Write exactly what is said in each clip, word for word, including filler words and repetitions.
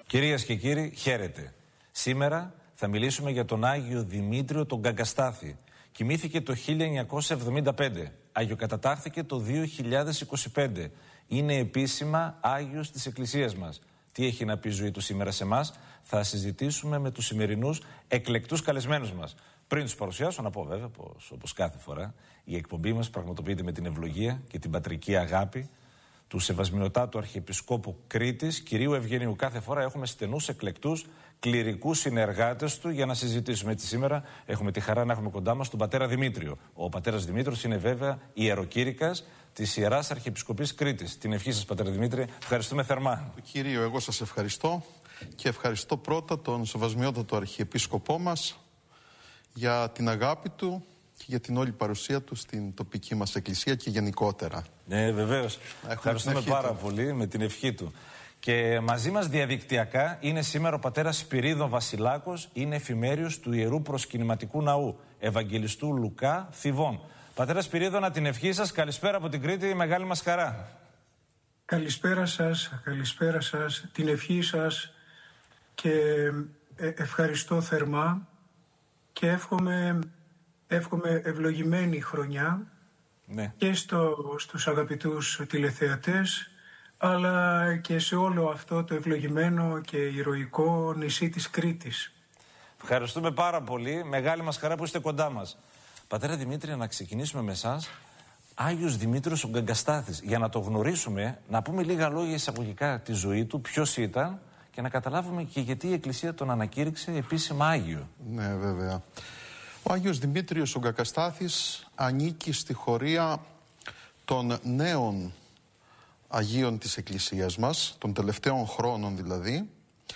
Κυρίες και κύριοι, χαίρετε. Σήμερα θα μιλήσουμε για τον Άγιο Δημήτριο τον Γκαγκαστάθη. Κοιμήθηκε το χίλια εννιακόσια εβδομήντα πέντε. Αγιοκατατάχθηκε το δύο χιλιάδες είκοσι πέντε. Είναι επίσημα Άγιος της Εκκλησίας μας. Τι έχει να πει η ζωή του σήμερα σε εμάς, θα συζητήσουμε με τους σημερινούς εκλεκτούς καλεσμένους μας. Πριν τους παρουσιάσω, να πω βέβαια πως όπως κάθε φορά η εκπομπή μας πραγματοποιείται με την ευλογία και την πατρική αγάπη του Σεβασμιωτάτου Αρχιεπισκόπου Κρήτης, κυρίου Ευγενίου. Κάθε φορά έχουμε στενούς, εκλεκτούς, κληρικούς συνεργάτες του για να συζητήσουμε. Έτσι, σήμερα έχουμε τη χαρά να έχουμε κοντά μας τον πατέρα Δημήτριο. Ο πατέρας Δημήτριος είναι βέβαια ιεροκήρυκας της Ιεράς Αρχιεπισκοπής Κρήτης. Την ευχή σας, πατέρα Δημήτρη, ευχαριστούμε θερμά. Κύριο, εγώ σας ευχαριστώ και ευχαριστώ πρώτα τον Σεβασμιότατο Αρχιεπίσκοπό μας για την αγάπη του και για την όλη παρουσία του στην τοπική μας εκκλησία και γενικότερα. Ναι, βεβαίως. Ευχαριστούμε πάρα του. πολύ με την ευχή του. Και μαζί μας διαδικτυακά είναι σήμερα ο πατέρας Σπυρίδων Βασιλάκος, είναι εφημέριος του Ιερού Προσκυνηματικού Ναού, Ευαγγελιστού Λουκά Θηβών. Πατέρα Σπυρίδωνα, την ευχή σας, καλησπέρα από την Κρήτη, μεγάλη μας χαρά. Καλησπέρα σας, καλησπέρα σας, την ευχή σας και ευχαριστώ θερμά και εύχομαι, εύχομαι ευλογημένη χρονιά, ναι, και στο, στους αγαπητούς τηλεθεατές, αλλά και σε όλο αυτό το ευλογημένο και ηρωικό νησί της Κρήτης. Ευχαριστούμε πάρα πολύ, μεγάλη μας χαρά που είστε κοντά μας. Πατέρα Δημήτρη, να ξεκινήσουμε με εσάς. Άγιος Δημήτριος ο Γκαγκαστάθης. Για να το γνωρίσουμε, να πούμε λίγα λόγια εισαγωγικά τη ζωή του, ποιος ήταν και να καταλάβουμε και γιατί η Εκκλησία τον ανακήρυξε επίσημα Άγιο. Ναι, βέβαια. Ο Άγιος Δημήτριος ο Γκαγκαστάθης ανήκει στη χωρία των νέων Αγίων της Εκκλησίας μας, των τελευταίων χρόνων δηλαδή,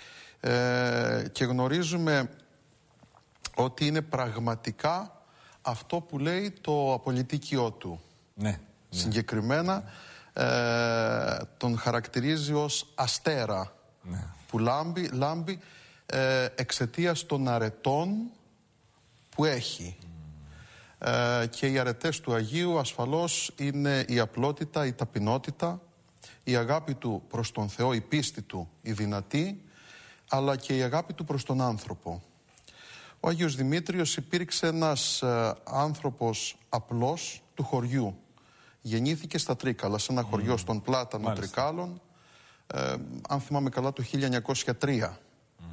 ε, και γνωρίζουμε ότι είναι πραγματικά αυτό που λέει το απολυτίκιό του. Ναι, ναι. Συγκεκριμένα ε, τον χαρακτηρίζει ως αστέρα, ναι, που λάμπει, λάμπει ε, εξαιτίας των αρετών που έχει. Mm. Ε, και οι αρετές του Αγίου ασφαλώς είναι η απλότητα, η ταπεινότητα, η αγάπη του προς τον Θεό, η πίστη του, η δυνατή, αλλά και η αγάπη του προς τον άνθρωπο. Ο Άγιος Δημήτριος υπήρξε ένας ε, άνθρωπος απλός του χωριού. Γεννήθηκε στα Τρίκαλα, σε ένα mm. χωριό στον Πλάτανο Μάλιστα. Τρικάλων, ε, αν θυμάμαι καλά, το χίλια εννιακόσια τρία. Mm.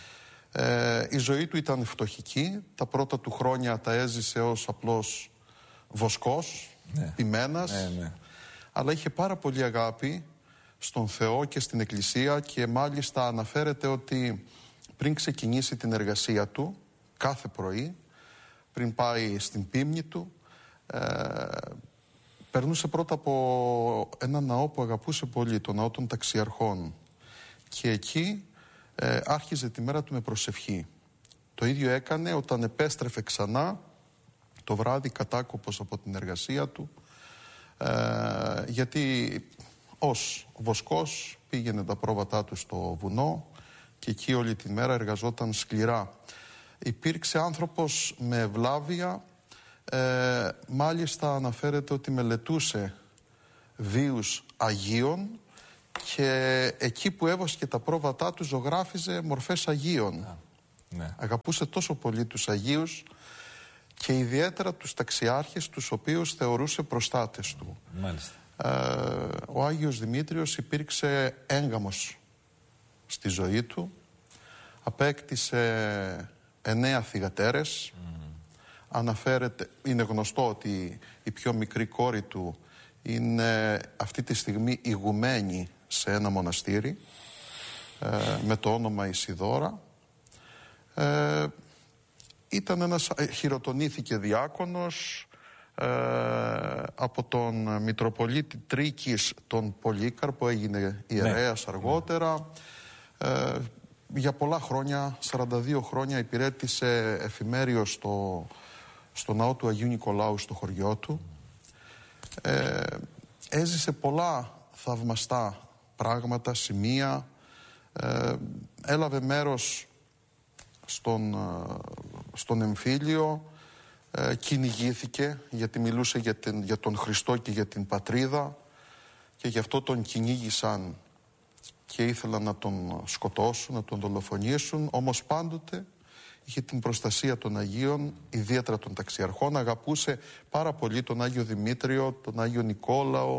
Ε, η ζωή του ήταν φτωχική. Τα πρώτα του χρόνια τα έζησε ως απλός βοσκός, ναι, ποιμένας, ναι, ναι. αλλά είχε πάρα πολύ αγάπη στον Θεό και στην Εκκλησία και μάλιστα αναφέρεται ότι πριν ξεκινήσει την εργασία του, κάθε πρωί, πριν πάει στην πίμνη του, ε, περνούσε πρώτα από ένα ναό που αγαπούσε πολύ, το ναό των Ταξιαρχών, και εκεί ε, άρχιζε τη μέρα του με προσευχή. Το ίδιο έκανε όταν επέστρεφε ξανά το βράδυ κατάκοπος από την εργασία του, ε, γιατί ως βοσκός πήγαινε τα πρόβατά του στο βουνό και εκεί όλη τη μέρα εργαζόταν σκληρά. Υπήρξε άνθρωπος με ευλάβεια, ε, μάλιστα αναφέρεται ότι μελετούσε βίους Αγίων και εκεί που έβοσκε τα πρόβατά του ζωγράφιζε μορφές Αγίων. Yeah. Ναι. Αγαπούσε τόσο πολύ τους Αγίους και ιδιαίτερα τους ταξιάρχες, τους οποίους θεωρούσε προστάτες του. Μάλιστα. Ε, ο Άγιος Δημήτριος υπήρξε έγγαμος στη ζωή του, απέκτησε εννέα θυγατέρες. Mm. Αναφέρεται, είναι γνωστό ότι η πιο μικρή κόρη του είναι αυτή τη στιγμή ηγουμένη σε ένα μοναστήρι ε, με το όνομα Ισιδώρα. Ε, ήταν ένας, χειροτονήθηκε διάκονος ε, από τον Μητροπολίτη Τρίκης τον Πολύκαρπο, έγινε ιερέας, ναι, αργότερα. Ε, για πολλά χρόνια, σαράντα δύο χρόνια υπηρέτησε εφημέριος στο, στο ναό του Αγίου Νικολάου στο χωριό του. Ε, έζησε πολλά θαυμαστά πράγματα, σημεία. Ε, έλαβε μέρος στον, στον εμφύλιο, ε, κυνηγήθηκε γιατί μιλούσε για, την, για τον Χριστό και για την πατρίδα και γι' αυτό τον κυνήγησαν και ήθελαν να τον σκοτώσουν, να τον δολοφονήσουν, όμως πάντοτε είχε την προστασία των Αγίων, ιδιαίτερα των ταξιαρχών, αγαπούσε πάρα πολύ τον Άγιο Δημήτριο, τον Άγιο Νικόλαο,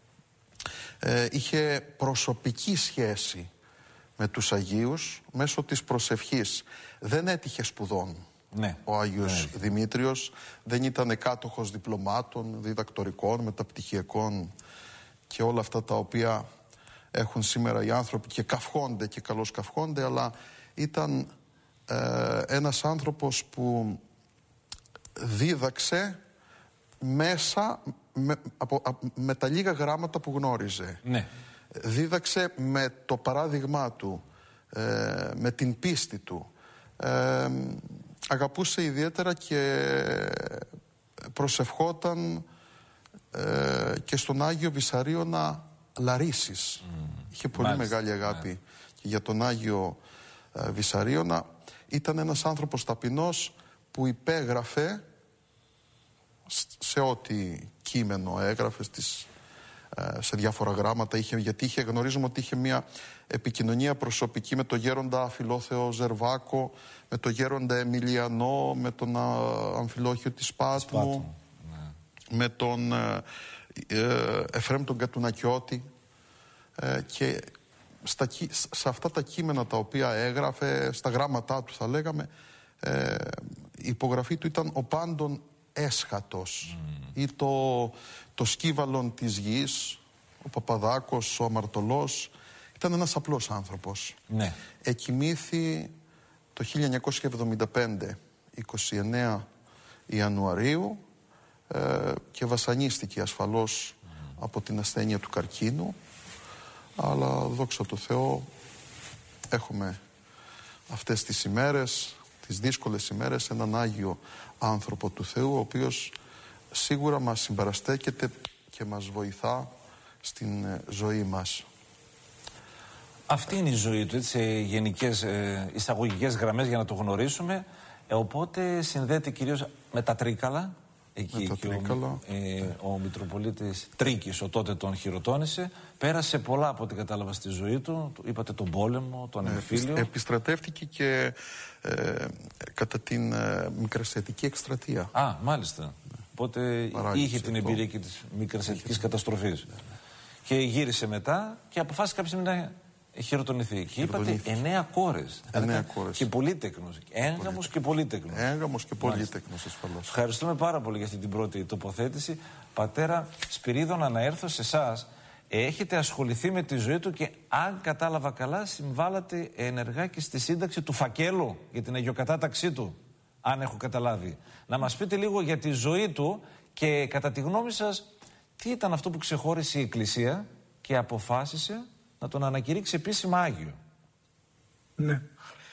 ε, είχε προσωπική σχέση με τους Αγίους μέσω της προσευχής. Δεν έτυχε σπουδών. Ναι. Ο Άγιος ναι. Δημήτριος δεν ήταν κάτοχος διπλωμάτων, διδακτορικών, μεταπτυχιακών και όλα αυτά τα οποία έχουν σήμερα οι άνθρωποι και καυχόνται και καλώς καυχόνται, αλλά ήταν ε, ένας άνθρωπος που δίδαξε μέσα με, από, από, με τα λίγα γράμματα που γνώριζε. Ναι. Δίδαξε με το παράδειγμά του, ε, με την πίστη του. Ε, αγαπούσε ιδιαίτερα και προσευχόταν ε, και στον Άγιο Βυσαρίωνα Λαρίσης. Mm. Είχε πολύ Μάλιστα. μεγάλη αγάπη yeah. και για τον Άγιο ε, Βυσαρίωνα. Ήταν ένας άνθρωπος ταπεινός που υπέγραφε σε ό,τι κείμενο έγραφε στις, ε, σε διάφορα γράμματα, είχε, γιατί είχε, γνωρίζουμε ότι είχε μια επικοινωνία προσωπική με τον γέροντα Φιλόθεο Ζερβάκο, με τον γέροντα Εμιλιανό, με τον α, Αμφιλόχιο της Πάτμου, ναι. με τον ε, ε, Εφραίμ τον Κατουνακιώτη ε, και στα, σε αυτά τα κείμενα τα οποία έγραφε, στα γράμματά του θα λέγαμε, ε, η υπογραφή του ήταν ο πάντων έσχατος mm. ή το, το σκύβαλον της γης, ο Παπαδάκος, ο Αμαρτωλός. Ήταν ένας απλός άνθρωπος. Ναι. Εκοιμήθη το χίλια εννιακόσια εβδομήντα πέντε, είκοσι εννέα Ιανουαρίου, ε, και βασανίστηκε ασφαλώς mm. από την ασθένεια του καρκίνου, αλλά δόξα τω Θεώ έχουμε αυτές τις ημέρες, τις δύσκολες ημέρες, έναν Άγιο άνθρωπο του Θεού, ο οποίος σίγουρα μας συμπαραστέκεται και μας βοηθά στην ζωή μας. Αυτή είναι η ζωή του, έτσι, σε γενικές ε, εισαγωγικές γραμμές για να το γνωρίσουμε. Ε, οπότε συνδέεται κυρίως με τα Τρίκαλα. Εκεί και ο, ε, ο Μητροπολίτης Τρίκης, ο τότε τον χειροτώνησε. Πέρασε πολλά από ό,τι κατάλαβα στη ζωή του. Είπατε τον πόλεμο, τον εμφύλιο. Επιστρατεύτηκε και ε, κατά την ε, Μικρασιατική εκστρατεία. Α, μάλιστα. Οπότε Παράγησε είχε την εμπειρία και της Μικρασιατικής καταστροφής. Ναι, ναι. Και γύρισε μετά και αποφάσισε κάποια στιγμή να χειροτονηθεί. Και είπατε εννέα κόρες. Εννέα κόρες. Και πολύτεκνος. Έγγαμος και πολύτεκνος. Έγγαμος και πολύτεκνος, ασφαλώς. Ευχαριστούμε πάρα πολύ για αυτή την πρώτη τοποθέτηση. Πατέρα Σπυρίδωνα, να έρθω σε εσάς. Έχετε ασχοληθεί με τη ζωή του και, αν κατάλαβα καλά, συμβάλατε ενεργά και στη σύνταξη του φακέλου για την αγιοκατάταξή του. Αν έχω καταλάβει. Να μας πείτε λίγο για τη ζωή του και, κατά τη γνώμη σας, τι ήταν αυτό που ξεχώρισε η Εκκλησία και αποφάσισε να τον ανακηρύξει επίσημα Άγιο. Ναι.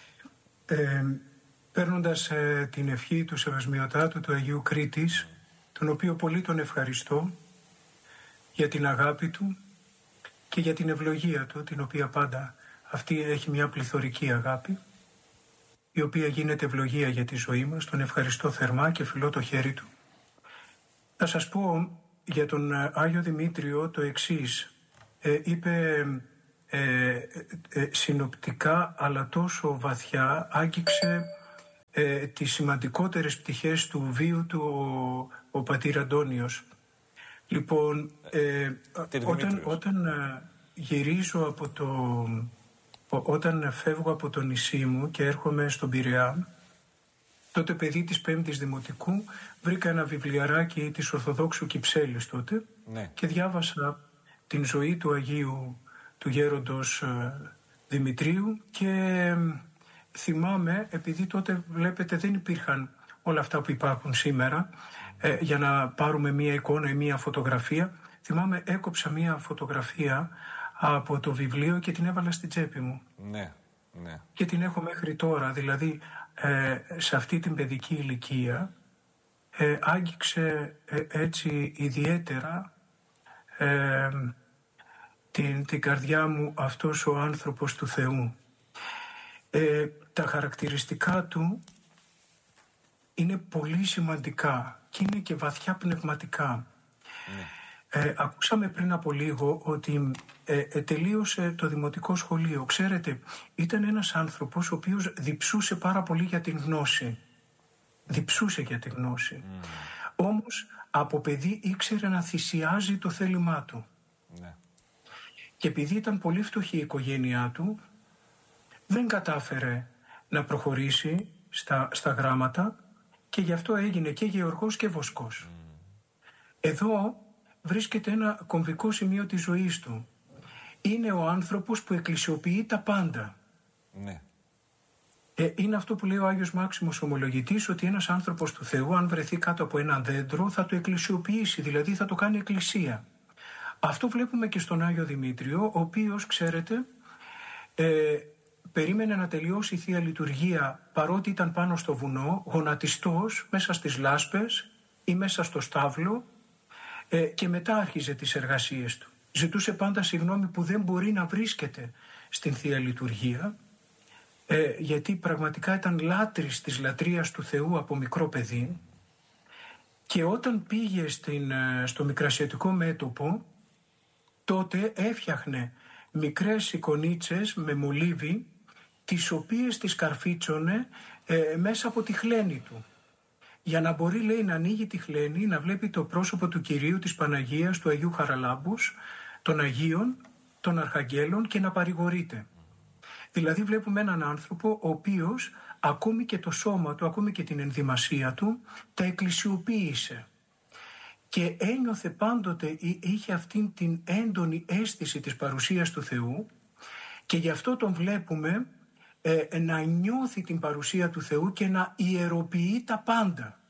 Ε, παίρνοντας ε, την ευχή του Σεβασμιωτάτου του Αγίου Κρήτης, τον οποίο πολύ τον ευχαριστώ για την αγάπη του και για την ευλογία του, την οποία πάντα αυτή έχει μια πληθωρική αγάπη, η οποία γίνεται ευλογία για τη ζωή μας. Τον ευχαριστώ θερμά και φιλώ το χέρι του. Θα σας πω για τον Άγιο Δημήτριο το εξής. Ε, είπε ε, ε, συνοπτικά, αλλά τόσο βαθιά, άγγιξε ε, τις σημαντικότερες πτυχές του βίου του ο, ο πατήρ Αντώνιος. Λοιπόν, ε, όταν, όταν γυρίζω από το... Όταν φεύγω από το νησί μου και έρχομαι στον Πειραιά, τότε παιδί της πέμπτης Δημοτικού, βρήκα ένα βιβλιαράκι της Ορθοδόξου Κυψέλης τότε, ναι. και διάβασα την ζωή του Αγίου του Γέροντος Δημητρίου και θυμάμαι, επειδή τότε βλέπετε δεν υπήρχαν όλα αυτά που υπάρχουν σήμερα, ε, για να πάρουμε μία εικόνα ή μία φωτογραφία, θυμάμαι έκοψα μία φωτογραφία από το βιβλίο και την έβαλα στην τσέπη μου. Ναι, ναι. Και την έχω μέχρι τώρα, δηλαδή ε, σε αυτή την παιδική ηλικία ε, άγγιξε ε, έτσι ιδιαίτερα ε, την, την καρδιά μου αυτός ο άνθρωπος του Θεού. Ε, τα χαρακτηριστικά του είναι πολύ σημαντικά και είναι και βαθιά πνευματικά. Ναι. Ε, ακούσαμε πριν από λίγο ότι ε, ε, τελείωσε το δημοτικό σχολείο. Ξέρετε, ήταν ένας άνθρωπος ο οποίος διψούσε πάρα πολύ για την γνώση. Διψούσε για την γνώση. Mm. Όμως από παιδί ήξερε να θυσιάζει το θέλημά του. Ναι. Και επειδή ήταν πολύ φτωχή η οικογένειά του, δεν κατάφερε να προχωρήσει στα, στα γράμματα και γι' αυτό έγινε και γεωργός και βοσκός. Mm. Εδώ βρίσκεται ένα κομβικό σημείο της ζωής του. Είναι ο άνθρωπος που εκκλησιοποιεί τα πάντα. Ναι. Ε, είναι αυτό που λέει ο Άγιος Μάξιμος Ομολογητής, ότι ένας άνθρωπος του Θεού, αν βρεθεί κάτω από ένα δέντρο, θα το εκκλησιοποιήσει, δηλαδή θα το κάνει εκκλησία. Αυτό βλέπουμε και στον Άγιο Δημήτριο, ο οποίος, ξέρετε, ε, περίμενε να τελειώσει η Θεία Λειτουργία, παρότι ήταν πάνω στο βουνό, γονατιστός, μέσα στις λάσπες ή μέσα στο στάβλο, ε, και μετά άρχιζε τις εργασίες του. Ζητούσε πάντα συγγνώμη που δεν μπορεί να βρίσκεται στην Θεία Λειτουργία, ε, γιατί πραγματικά ήταν λάτρης της λατρείας του Θεού από μικρό παιδί, και όταν πήγε στην, στο Μικρασιατικό μέτωπο, τότε έφτιαχνε μικρές εικονίτσες με μολύβι, τις οποίες τις καρφίτσωνε ε, μέσα από τη χλένη του. Για να μπορεί, λέει, να ανοίγει τη χλένη, να βλέπει το πρόσωπο του Κυρίου, της Παναγίας, του Αγίου Χαραλάμπους, των Αγίων, των Αρχαγγέλων, και να παρηγορείται. Δηλαδή βλέπουμε έναν άνθρωπο ο οποίος ακόμη και το σώμα του, ακόμη και την ενδυμασία του, τα εκκλησιοποίησε. Και ένιωθε πάντοτε, είχε αυτήν την έντονη αίσθηση της παρουσίας του Θεού, και γι' αυτό τον βλέπουμε ε, να νιώθει την παρουσία του Θεού και να ιεροποιεί τα πάντα.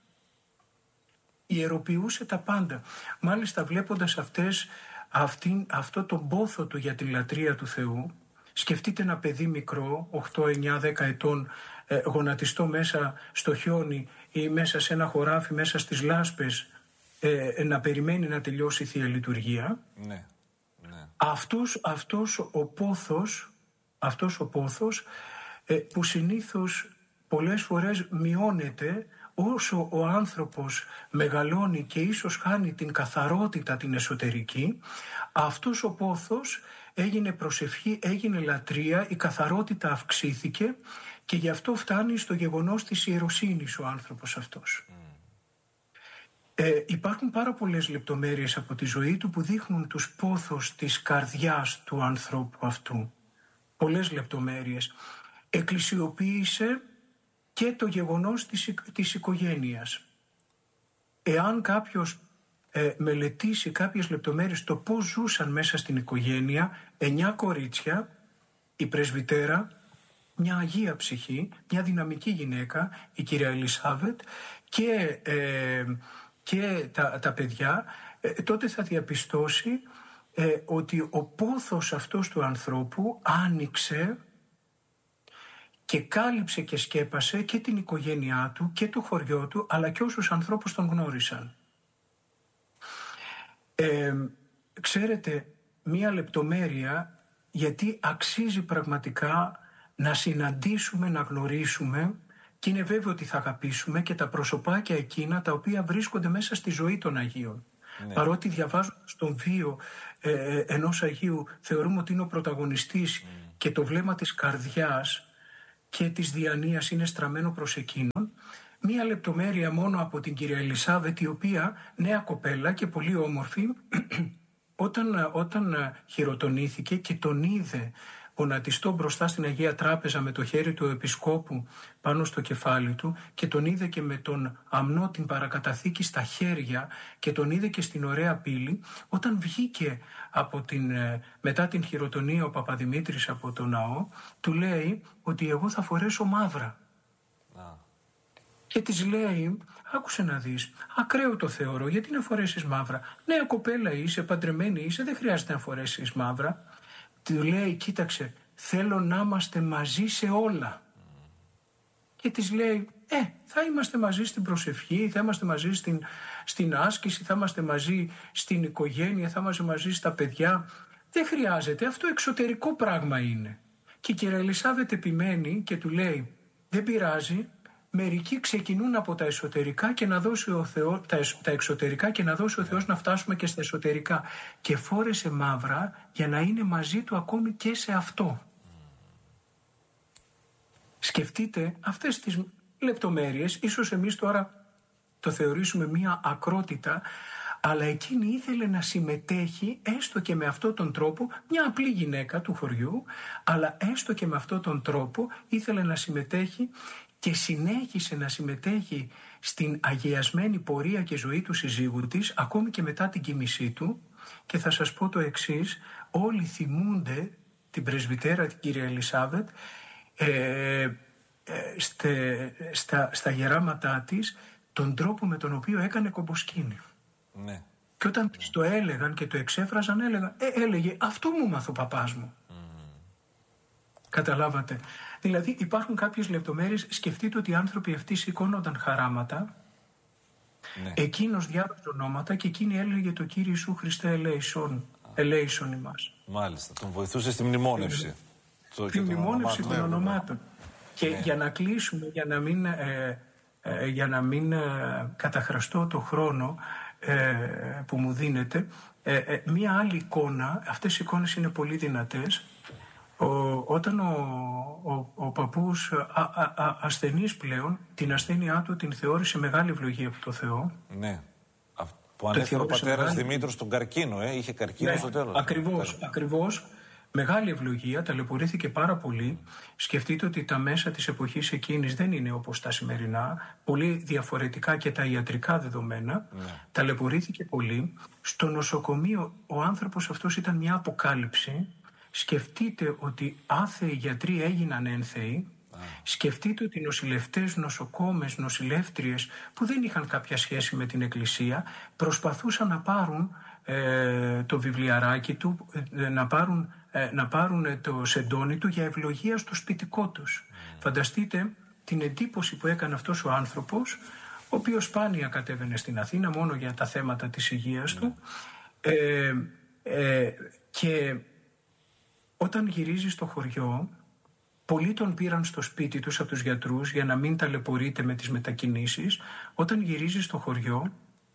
Ιεροποιούσε τα πάντα. Μάλιστα βλέποντας αυτές, αυτήν, αυτό τον πόθο του για τη λατρεία του Θεού, σκεφτείτε ένα παιδί μικρό, οκτώ, εννιά, δέκα ετών, ε, γονατιστό μέσα στο χιόνι ή μέσα σε ένα χωράφι, μέσα στις λάσπες, ε, να περιμένει να τελειώσει η Θεία Λειτουργία. Ναι, ναι. Αυτός, αυτός ο πόθος, αυτός ο πόθος ε, που συνήθως πολλές φορές μειώνεται όσο ο άνθρωπος μεγαλώνει και ίσως χάνει την καθαρότητα την εσωτερική, αυτός ο πόθος έγινε προσευχή, έγινε λατρεία, η καθαρότητα αυξήθηκε και γι' αυτό φτάνει στο γεγονός της ιεροσύνης ο άνθρωπος αυτός. Mm. Ε, υπάρχουν πάρα πολλές λεπτομέρειες από τη ζωή του που δείχνουν τους πόθους της καρδιάς του ανθρώπου αυτού. Πολλές λεπτομέρειες. Εκκλησιοποίησε και το γεγονός της, της οικογένειας. Εάν κάποιος ε, μελετήσει κάποιες λεπτομέρειες το πώς ζούσαν μέσα στην οικογένεια, εννιά κορίτσια, η πρεσβυτέρα, μια αγία ψυχή, μια δυναμική γυναίκα, η κυρία Ελισάβετ, και, ε, και τα, τα παιδιά, ε, τότε θα διαπιστώσει ε, ότι ο πόθος αυτός του ανθρώπου άνοιξε και κάλυψε και σκέπασε και την οικογένειά του και το χωριό του, αλλά και όσους ανθρώπους τον γνώρισαν. Ε, ξέρετε, μία λεπτομέρεια, γιατί αξίζει πραγματικά να συναντήσουμε, να γνωρίσουμε, και είναι βέβαιο ότι θα αγαπήσουμε και τα προσωπάκια εκείνα τα οποία βρίσκονται μέσα στη ζωή των Αγίων. Ναι. Παρότι διαβάζοντας τον βίο ε, ενός Αγίου θεωρούμε ότι είναι ο πρωταγωνιστής mm. και το βλέμμα της καρδιάς και της διανοίας είναι στραμμένο προς εκείνον, μία λεπτομέρεια μόνο από την κυρία Ελισάβετ, η οποία, νέα κοπέλα και πολύ όμορφη, όταν, όταν χειροτονήθηκε και τον είδε γονατιστό μπροστά στην Αγία Τράπεζα με το χέρι του Επισκόπου πάνω στο κεφάλι του, και τον είδε και με τον αμνό την παρακαταθήκη στα χέρια, και τον είδε και στην ωραία πύλη, όταν βγήκε από την, μετά την χειροτονία ο Παπαδημήτρης από το ναό, του λέει ότι εγώ θα φορέσω μαύρα. Ah. Και της λέει, άκουσε να δεις, ακραίο το θεωρώ, γιατί να φορέσεις μαύρα? Νέα κοπέλα είσαι, παντρεμένη είσαι, δεν χρειάζεται να φορέσεις μαύρα. Του λέει, κοίταξε, θέλω να είμαστε μαζί σε όλα. Mm. Και της λέει, ε, θα είμαστε μαζί στην προσευχή, θα είμαστε μαζί στην, στην άσκηση, θα είμαστε μαζί στην οικογένεια, θα είμαστε μαζί στα παιδιά. Δεν χρειάζεται, αυτό εξωτερικό πράγμα είναι. Και η κυρία Ελισάβετ επιμένει και του λέει, δεν πειράζει, μερικοί ξεκινούν από τα εσωτερικά και να δώσει ο Θεός, τα, τα εξωτερικά και να δώσει ο Θεός να φτάσουμε και στα εσωτερικά. Και φόρεσε μαύρα για να είναι μαζί του ακόμη και σε αυτό. Σκεφτείτε αυτές τις λεπτομέρειες, ίσως εμείς τώρα το θεωρήσουμε μία ακρότητα, αλλά εκείνη ήθελε να συμμετέχει έστω και με αυτόν τον τρόπο, μια απλή γυναίκα του χωριού, αλλά έστω και με αυτόν τον τρόπο ήθελε να συμμετέχει και συνέχισε να συμμετέχει στην αγιασμένη πορεία και ζωή του συζύγου της, ακόμη και μετά την κοιμησή του. Και θα σας πω το εξής, όλοι θυμούνται την πρεσβυτέρα την κυρία Ελισάβετ, ε, ε, στε, στα, στα γεράματά της, τον τρόπο με τον οποίο έκανε κομποσκήνη. Ναι. Και όταν της το έλεγαν και το εξέφραζαν, έλεγα, ε, έλεγε αυτό μου μάθω ο παπάς μου. Mm. Καταλάβατε. Δηλαδή υπάρχουν κάποιες λεπτομέρειες. Σκεφτείτε ότι οι άνθρωποι αυτοί σηκώνονταν χαράματα, ναι. Εκείνος διάβαζε ονόματα και εκείνη έλεγε το Κύριε Ιησού Χριστέ ελέησον, ελέησον ημάς. Μάλιστα, τον βοηθούσε στη μνημόνευση. Στη μνημόνευση των ονομάτων. Και ναι. για να κλείσουμε, για να μην, ε, ε, για να μην ε, καταχραστώ το χρόνο ε, που μου δίνεται, ε, ε, μία άλλη εικόνα, αυτές οι εικόνες είναι πολύ δυνατές. Ο, όταν ο, ο, ο παππούς α, α, α, ασθενής πλέον, την ασθένειά του την θεώρησε μεγάλη ευλογία από το Θεό. Ναι. Που ανέφερε ο πατέρας μεγάλη... Δημήτρος τον καρκίνο, ε? Είχε καρκίνο ναι, στο τέλος. Ακριβώς, τέλος. ακριβώς. Μεγάλη ευλογία, ταλαιπωρήθηκε πάρα πολύ. Σκεφτείτε ότι τα μέσα της εποχής εκείνης δεν είναι όπως τα σημερινά, πολύ διαφορετικά και τα ιατρικά δεδομένα. Ναι. Ταλαιπωρήθηκε πολύ. Στο νοσοκομείο ο άνθρωπος αυτός ήταν μια αποκάλυψη. Σκεφτείτε ότι άθεοι γιατροί έγιναν ένθεοι. Ah. Σκεφτείτε ότι νοσηλευτές, νοσοκόμες, νοσηλεύτριες που δεν είχαν κάποια σχέση με την Εκκλησία προσπαθούσαν να πάρουν ε, το βιβλιαράκι του, ε, να, πάρουν, ε, να πάρουν το σεντόνι του για ευλογία στο σπιτικό τους. Mm. Φανταστείτε την εντύπωση που έκανε αυτός ο άνθρωπος, ο οποίος σπάνια κατέβαινε στην Αθήνα μόνο για τα θέματα της υγείας mm. του ε, ε, και όταν γυρίζει στο χωριό, πολλοί τον πήραν στο σπίτι τους από τους γιατρούς για να μην ταλαιπωρείται με τις μετακινήσεις. Όταν γυρίζει στο χωριό,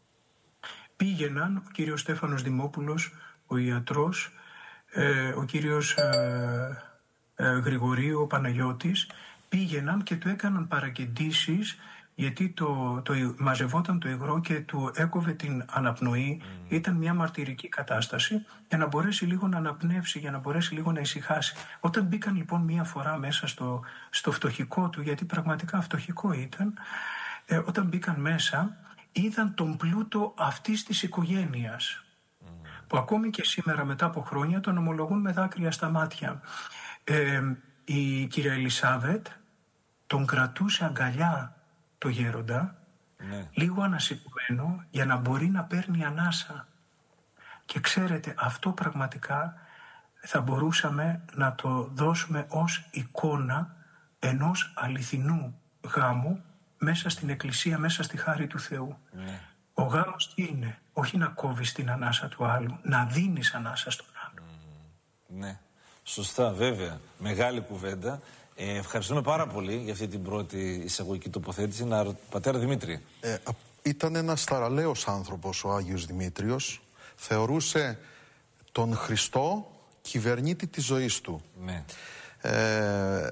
πήγαιναν ο κύριος Στέφανος Δημόπουλος, ο ιατρός, ε, ο κύριος ε, ε, Γρηγορίου, ο Παναγιώτης, πήγαιναν και του έκαναν παρακεντήσεις, γιατί το, το, μαζευόταν το υγρό και του έκοβε την αναπνοή. Mm. Ήταν μια μαρτυρική κατάσταση για να μπορέσει λίγο να αναπνεύσει, για να μπορέσει λίγο να ησυχάσει. Όταν μπήκαν λοιπόν μία φορά μέσα στο, στο φτωχικό του, γιατί πραγματικά φτωχικό ήταν, ε, όταν μπήκαν μέσα είδαν τον πλούτο αυτής της οικογένειας, mm. που ακόμη και σήμερα μετά από χρόνια τον ομολογούν με δάκρυα στα μάτια. Ε, η κυρία Ελισάβετ τον κρατούσε αγκαλιά το γέροντα, ναι. λίγο ανασηκωμένο, για να μπορεί να παίρνει ανάσα. Και ξέρετε, αυτό πραγματικά θα μπορούσαμε να το δώσουμε ως εικόνα ενός αληθινού γάμου μέσα στην Εκκλησία, μέσα στη χάρη του Θεού. Ναι. Ο γάμος τι είναι? Όχι να κόβεις την ανάσα του άλλου, να δίνεις ανάσα στον άλλο. Mm, ναι, σωστά, βέβαια. Μεγάλη κουβέντα. Ε, ευχαριστούμε πάρα πολύ για αυτή την πρώτη εισαγωγική τοποθέτηση. Να, πατέρα Δημήτρη. Ε, ήταν ένας θαραλέος άνθρωπος ο Άγιος Δημήτριος. Θεωρούσε τον Χριστό κυβερνήτη της ζωής του. Ναι. Ε,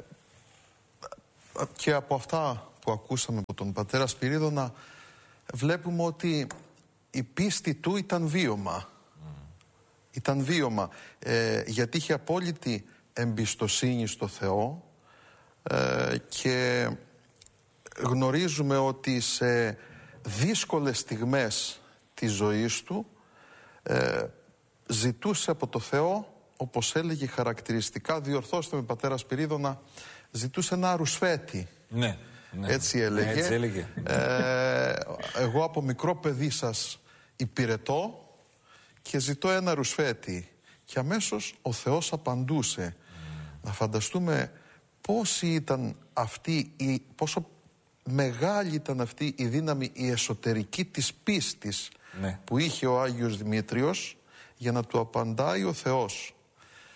και από αυτά που ακούσαμε από τον πατέρα Σπυρίδωνα βλέπουμε ότι η πίστη του ήταν βίωμα. Mm. Ήταν βίωμα. Ε, γιατί είχε απόλυτη εμπιστοσύνη στο Θεό. Ε, και γνωρίζουμε ότι σε δύσκολες στιγμές της ζωής του ε, ζητούσε από το Θεό, όπως έλεγε χαρακτηριστικά, διορθώστε με πατέρα Σπυρίδωνα, ζητούσε ένα ρουσφέτη. Ναι, ναι. Έτσι έλεγε. Ναι, έτσι έλεγε. Ε, εγώ από μικρό παιδί σας υπηρετώ και ζητώ ένα ρουσφέτη. Και αμέσως ο Θεός απαντούσε. Mm. Να φανταστούμε πόση ήταν αυτή η, πόσο μεγάλη ήταν αυτή η δύναμη, η εσωτερική της πίστης, ναι. που είχε ο Άγιος Δημήτριος για να του απαντάει ο Θεός.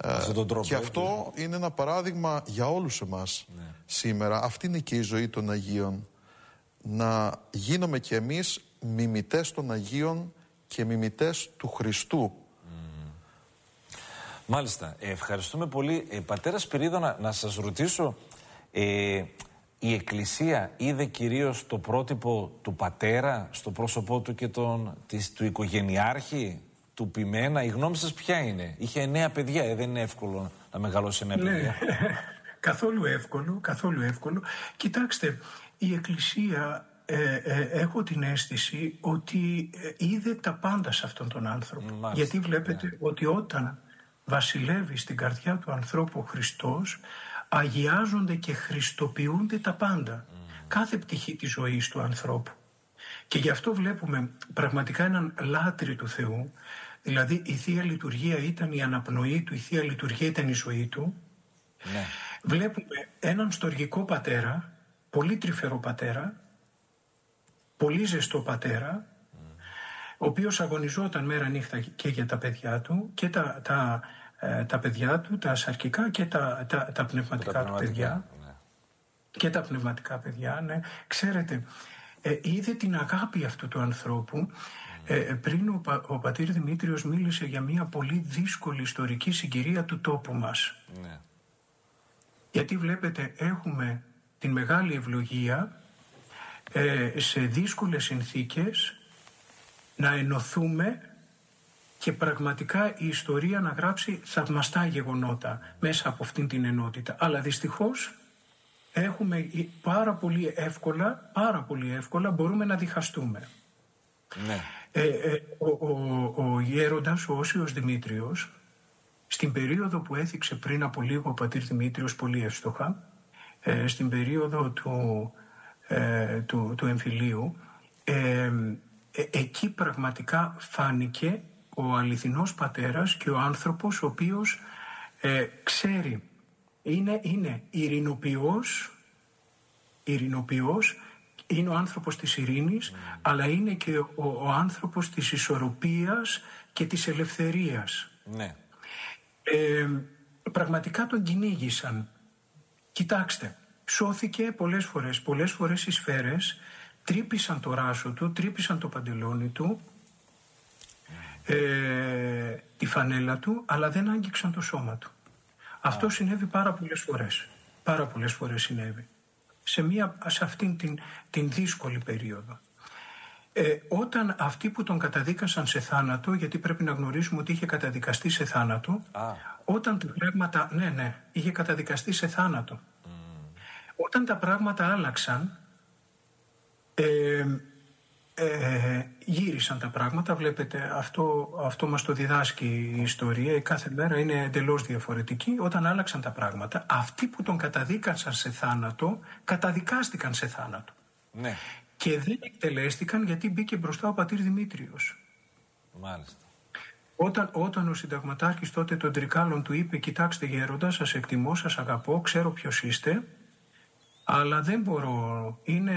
αυτόν τον τρόπο. Και αυτό είναι ένα παράδειγμα για όλους εμάς ναι. σήμερα. Αυτή είναι και η ζωή των Αγίων. Να γίνουμε κι εμείς μιμητές των Αγίων και μιμητές του Χριστού. Mm. Μάλιστα. Ε, ευχαριστούμε πολύ. Ε, πατέρα Σπυρίδο, να, να σας ρωτήσω, ε, η Εκκλησία είδε κυρίως το πρότυπο του πατέρα στο πρόσωπό του και τον, της, του οικογενειάρχη, του ποιμένα. Η γνώμη σας ποια είναι? Είχε εννέα παιδιά, ε, δεν είναι εύκολο να μεγαλώσει εννέα παιδιά. Καθόλου εύκολο, καθόλου εύκολο. Κοιτάξτε, η Εκκλησία, ε, ε, έχω την αίσθηση ότι ε, είδε τα πάντα σε αυτόν τον άνθρωπο. Μάλιστα, γιατί βλέπετε ναι. ότι όταν βασιλεύει στην καρδιά του ανθρώπου ο Χριστός, αγιάζονται και χριστοποιούνται τα πάντα. Mm. Κάθε πτυχή της ζωής του ανθρώπου. Και γι' αυτό βλέπουμε πραγματικά έναν λάτρη του Θεού. Δηλαδή η Θεία Λειτουργία ήταν η αναπνοή του, η Θεία Λειτουργία ήταν η ζωή του. Ναι. Βλέπουμε έναν στοργικό πατέρα, πολύ τρυφερό πατέρα, πολύ ζεστό πατέρα, mm. ο οποίος αγωνιζόταν μέρα νύχτα και για τα παιδιά του και τα, τα, ε, τα παιδιά του, τα σαρκικά και τα, τα, τα πνευματικά τα του παιδιά. Ναι. Και τα πνευματικά παιδιά, ναι. Ξέρετε, ε, είδε την αγάπη αυτού του ανθρώπου. Mm. Ε, πριν ο, πα, ο πατήρ Δημήτριος μίλησε για μια πολύ δύσκολη ιστορική συγκυρία του τόπου μας. Ναι. Γιατί βλέπετε έχουμε την μεγάλη ευλογία ε, σε δύσκολες συνθήκες να ενωθούμε και πραγματικά η ιστορία να γράψει θαυμαστά γεγονότα μέσα από αυτήν την ενότητα. Αλλά δυστυχώς έχουμε πάρα πολύ εύκολα, πάρα πολύ εύκολα μπορούμε να διχαστούμε. Ναι. Ε, ε, ο, ο, ο γέροντας, ο Όσιος Δημήτριος, στην περίοδο που έθιξε πριν από λίγο ο πατήρ Δημήτριος πολύ εύστοχα, ε, στην περίοδο του, ε, του, του εμφυλίου, ε, ε, εκεί πραγματικά φάνηκε ο αληθινός πατέρας και ο άνθρωπος ο οποίος ε, ξέρει, είναι, είναι ειρηνοποιός, ειρηνοποιός, είναι ο άνθρωπος της ειρήνης, mm. αλλά είναι και ο, ο άνθρωπος της ισορροπίας και της ελευθερίας. Ναι. Ε, πραγματικά τον κυνήγησαν. Κοιτάξτε, σώθηκε πολλές φορές, πολλές φορές οι σφαίρες τρύπησαν το ράσο του, τρύπησαν το παντελόνι του, ε, τη φανέλα του, αλλά δεν άγγιξαν το σώμα του. Αυτό συνέβη πάρα πολλές φορές. Πάρα πολλές φορές συνέβη. Σε, μια, σε αυτήν την, την δύσκολη περίοδο. Ε, όταν αυτοί που τον καταδίκασαν σε θάνατο, γιατί πρέπει να γνωρίσουμε ότι είχε καταδικαστεί σε θάνατο, ah. όταν τα πράγματα, ναι, ναι, είχε καταδικαστεί σε θάνατο. Mm. Όταν τα πράγματα άλλαξαν, ε, ε, γύρισαν τα πράγματα, βλέπετε, αυτό, αυτό μας το διδάσκει η ιστορία, η κάθε μέρα είναι εντελώς διαφορετική. Όταν άλλαξαν τα πράγματα, αυτοί που τον καταδίκασαν σε θάνατο, καταδικάστηκαν σε θάνατο. Ναι. Και δεν εκτελέστηκαν γιατί μπήκε μπροστά ο πατήρ Δημήτριος. Μάλιστα. Όταν, όταν ο συνταγματάρχης τότε των Τρικάλων του είπε «Κοιτάξτε γέροντα, σας εκτιμώ, σας αγαπώ, ξέρω ποιος είστε, αλλά δεν μπορώ, είναι,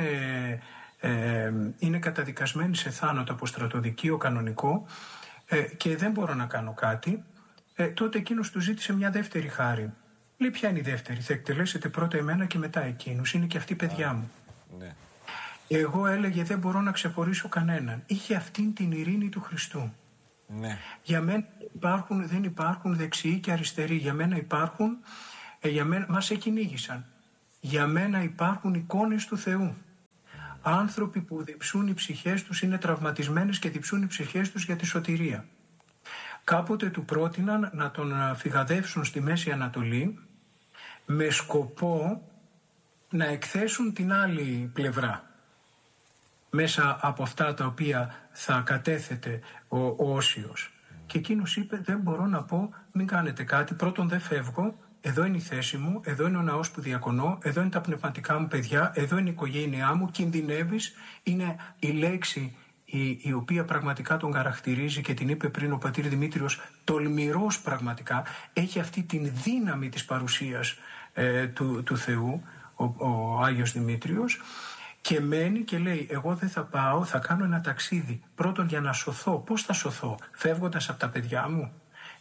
ε, είναι καταδικασμένοι σε θάνατο από στρατοδικείο κανονικό ε, και δεν μπορώ να κάνω κάτι», ε, τότε εκείνος του ζήτησε μια δεύτερη χάρη. Λέει «Ποια είναι η δεύτερη? Θα εκτελέσετε πρώτα εμένα και μετά εκείνους, είναι και αυτοί παιδιά μου». Ναι. Εγώ έλεγε δεν μπορώ να ξεχωρίσω κανέναν. Είχε αυτήν την ειρήνη του Χριστού. Ναι. Για μένα υπάρχουν, δεν υπάρχουν δεξιοί και αριστεροί. Για μένα υπάρχουν, ε, για μένα, μας εκυνήγησαν. Για μένα υπάρχουν εικόνες του Θεού. Άνθρωποι που διψούν οι ψυχές τους, είναι τραυματισμένες και διψούν οι ψυχές τους για τη σωτηρία. Κάποτε του πρότειναν να τον φυγαδεύσουν στη Μέση Ανατολή με σκοπό να εκθέσουν την άλλη πλευρά. Μέσα από αυτά τα οποία θα κατέθετε ο, ο Όσιος. Mm. Και εκείνος είπε δεν μπορώ να πω μην κάνετε κάτι, πρώτον δεν φεύγω, εδώ είναι η θέση μου, εδώ είναι ο ναός που διακονώ, εδώ είναι τα πνευματικά μου παιδιά, εδώ είναι η οικογένειά μου, κινδυνεύεις, είναι η λέξη η, η οποία πραγματικά τον χαρακτηρίζει και την είπε πριν ο πατήρ Δημήτριος, τολμηρός πραγματικά, έχει αυτή την δύναμη της παρουσίας ε, του, του Θεού, ο, ο Άγιος Δημήτριος. Και μένει και λέει εγώ δεν θα πάω, θα κάνω ένα ταξίδι. Πρώτον για να σωθώ. Πώς θα σωθώ? Φεύγοντας από τα παιδιά μου.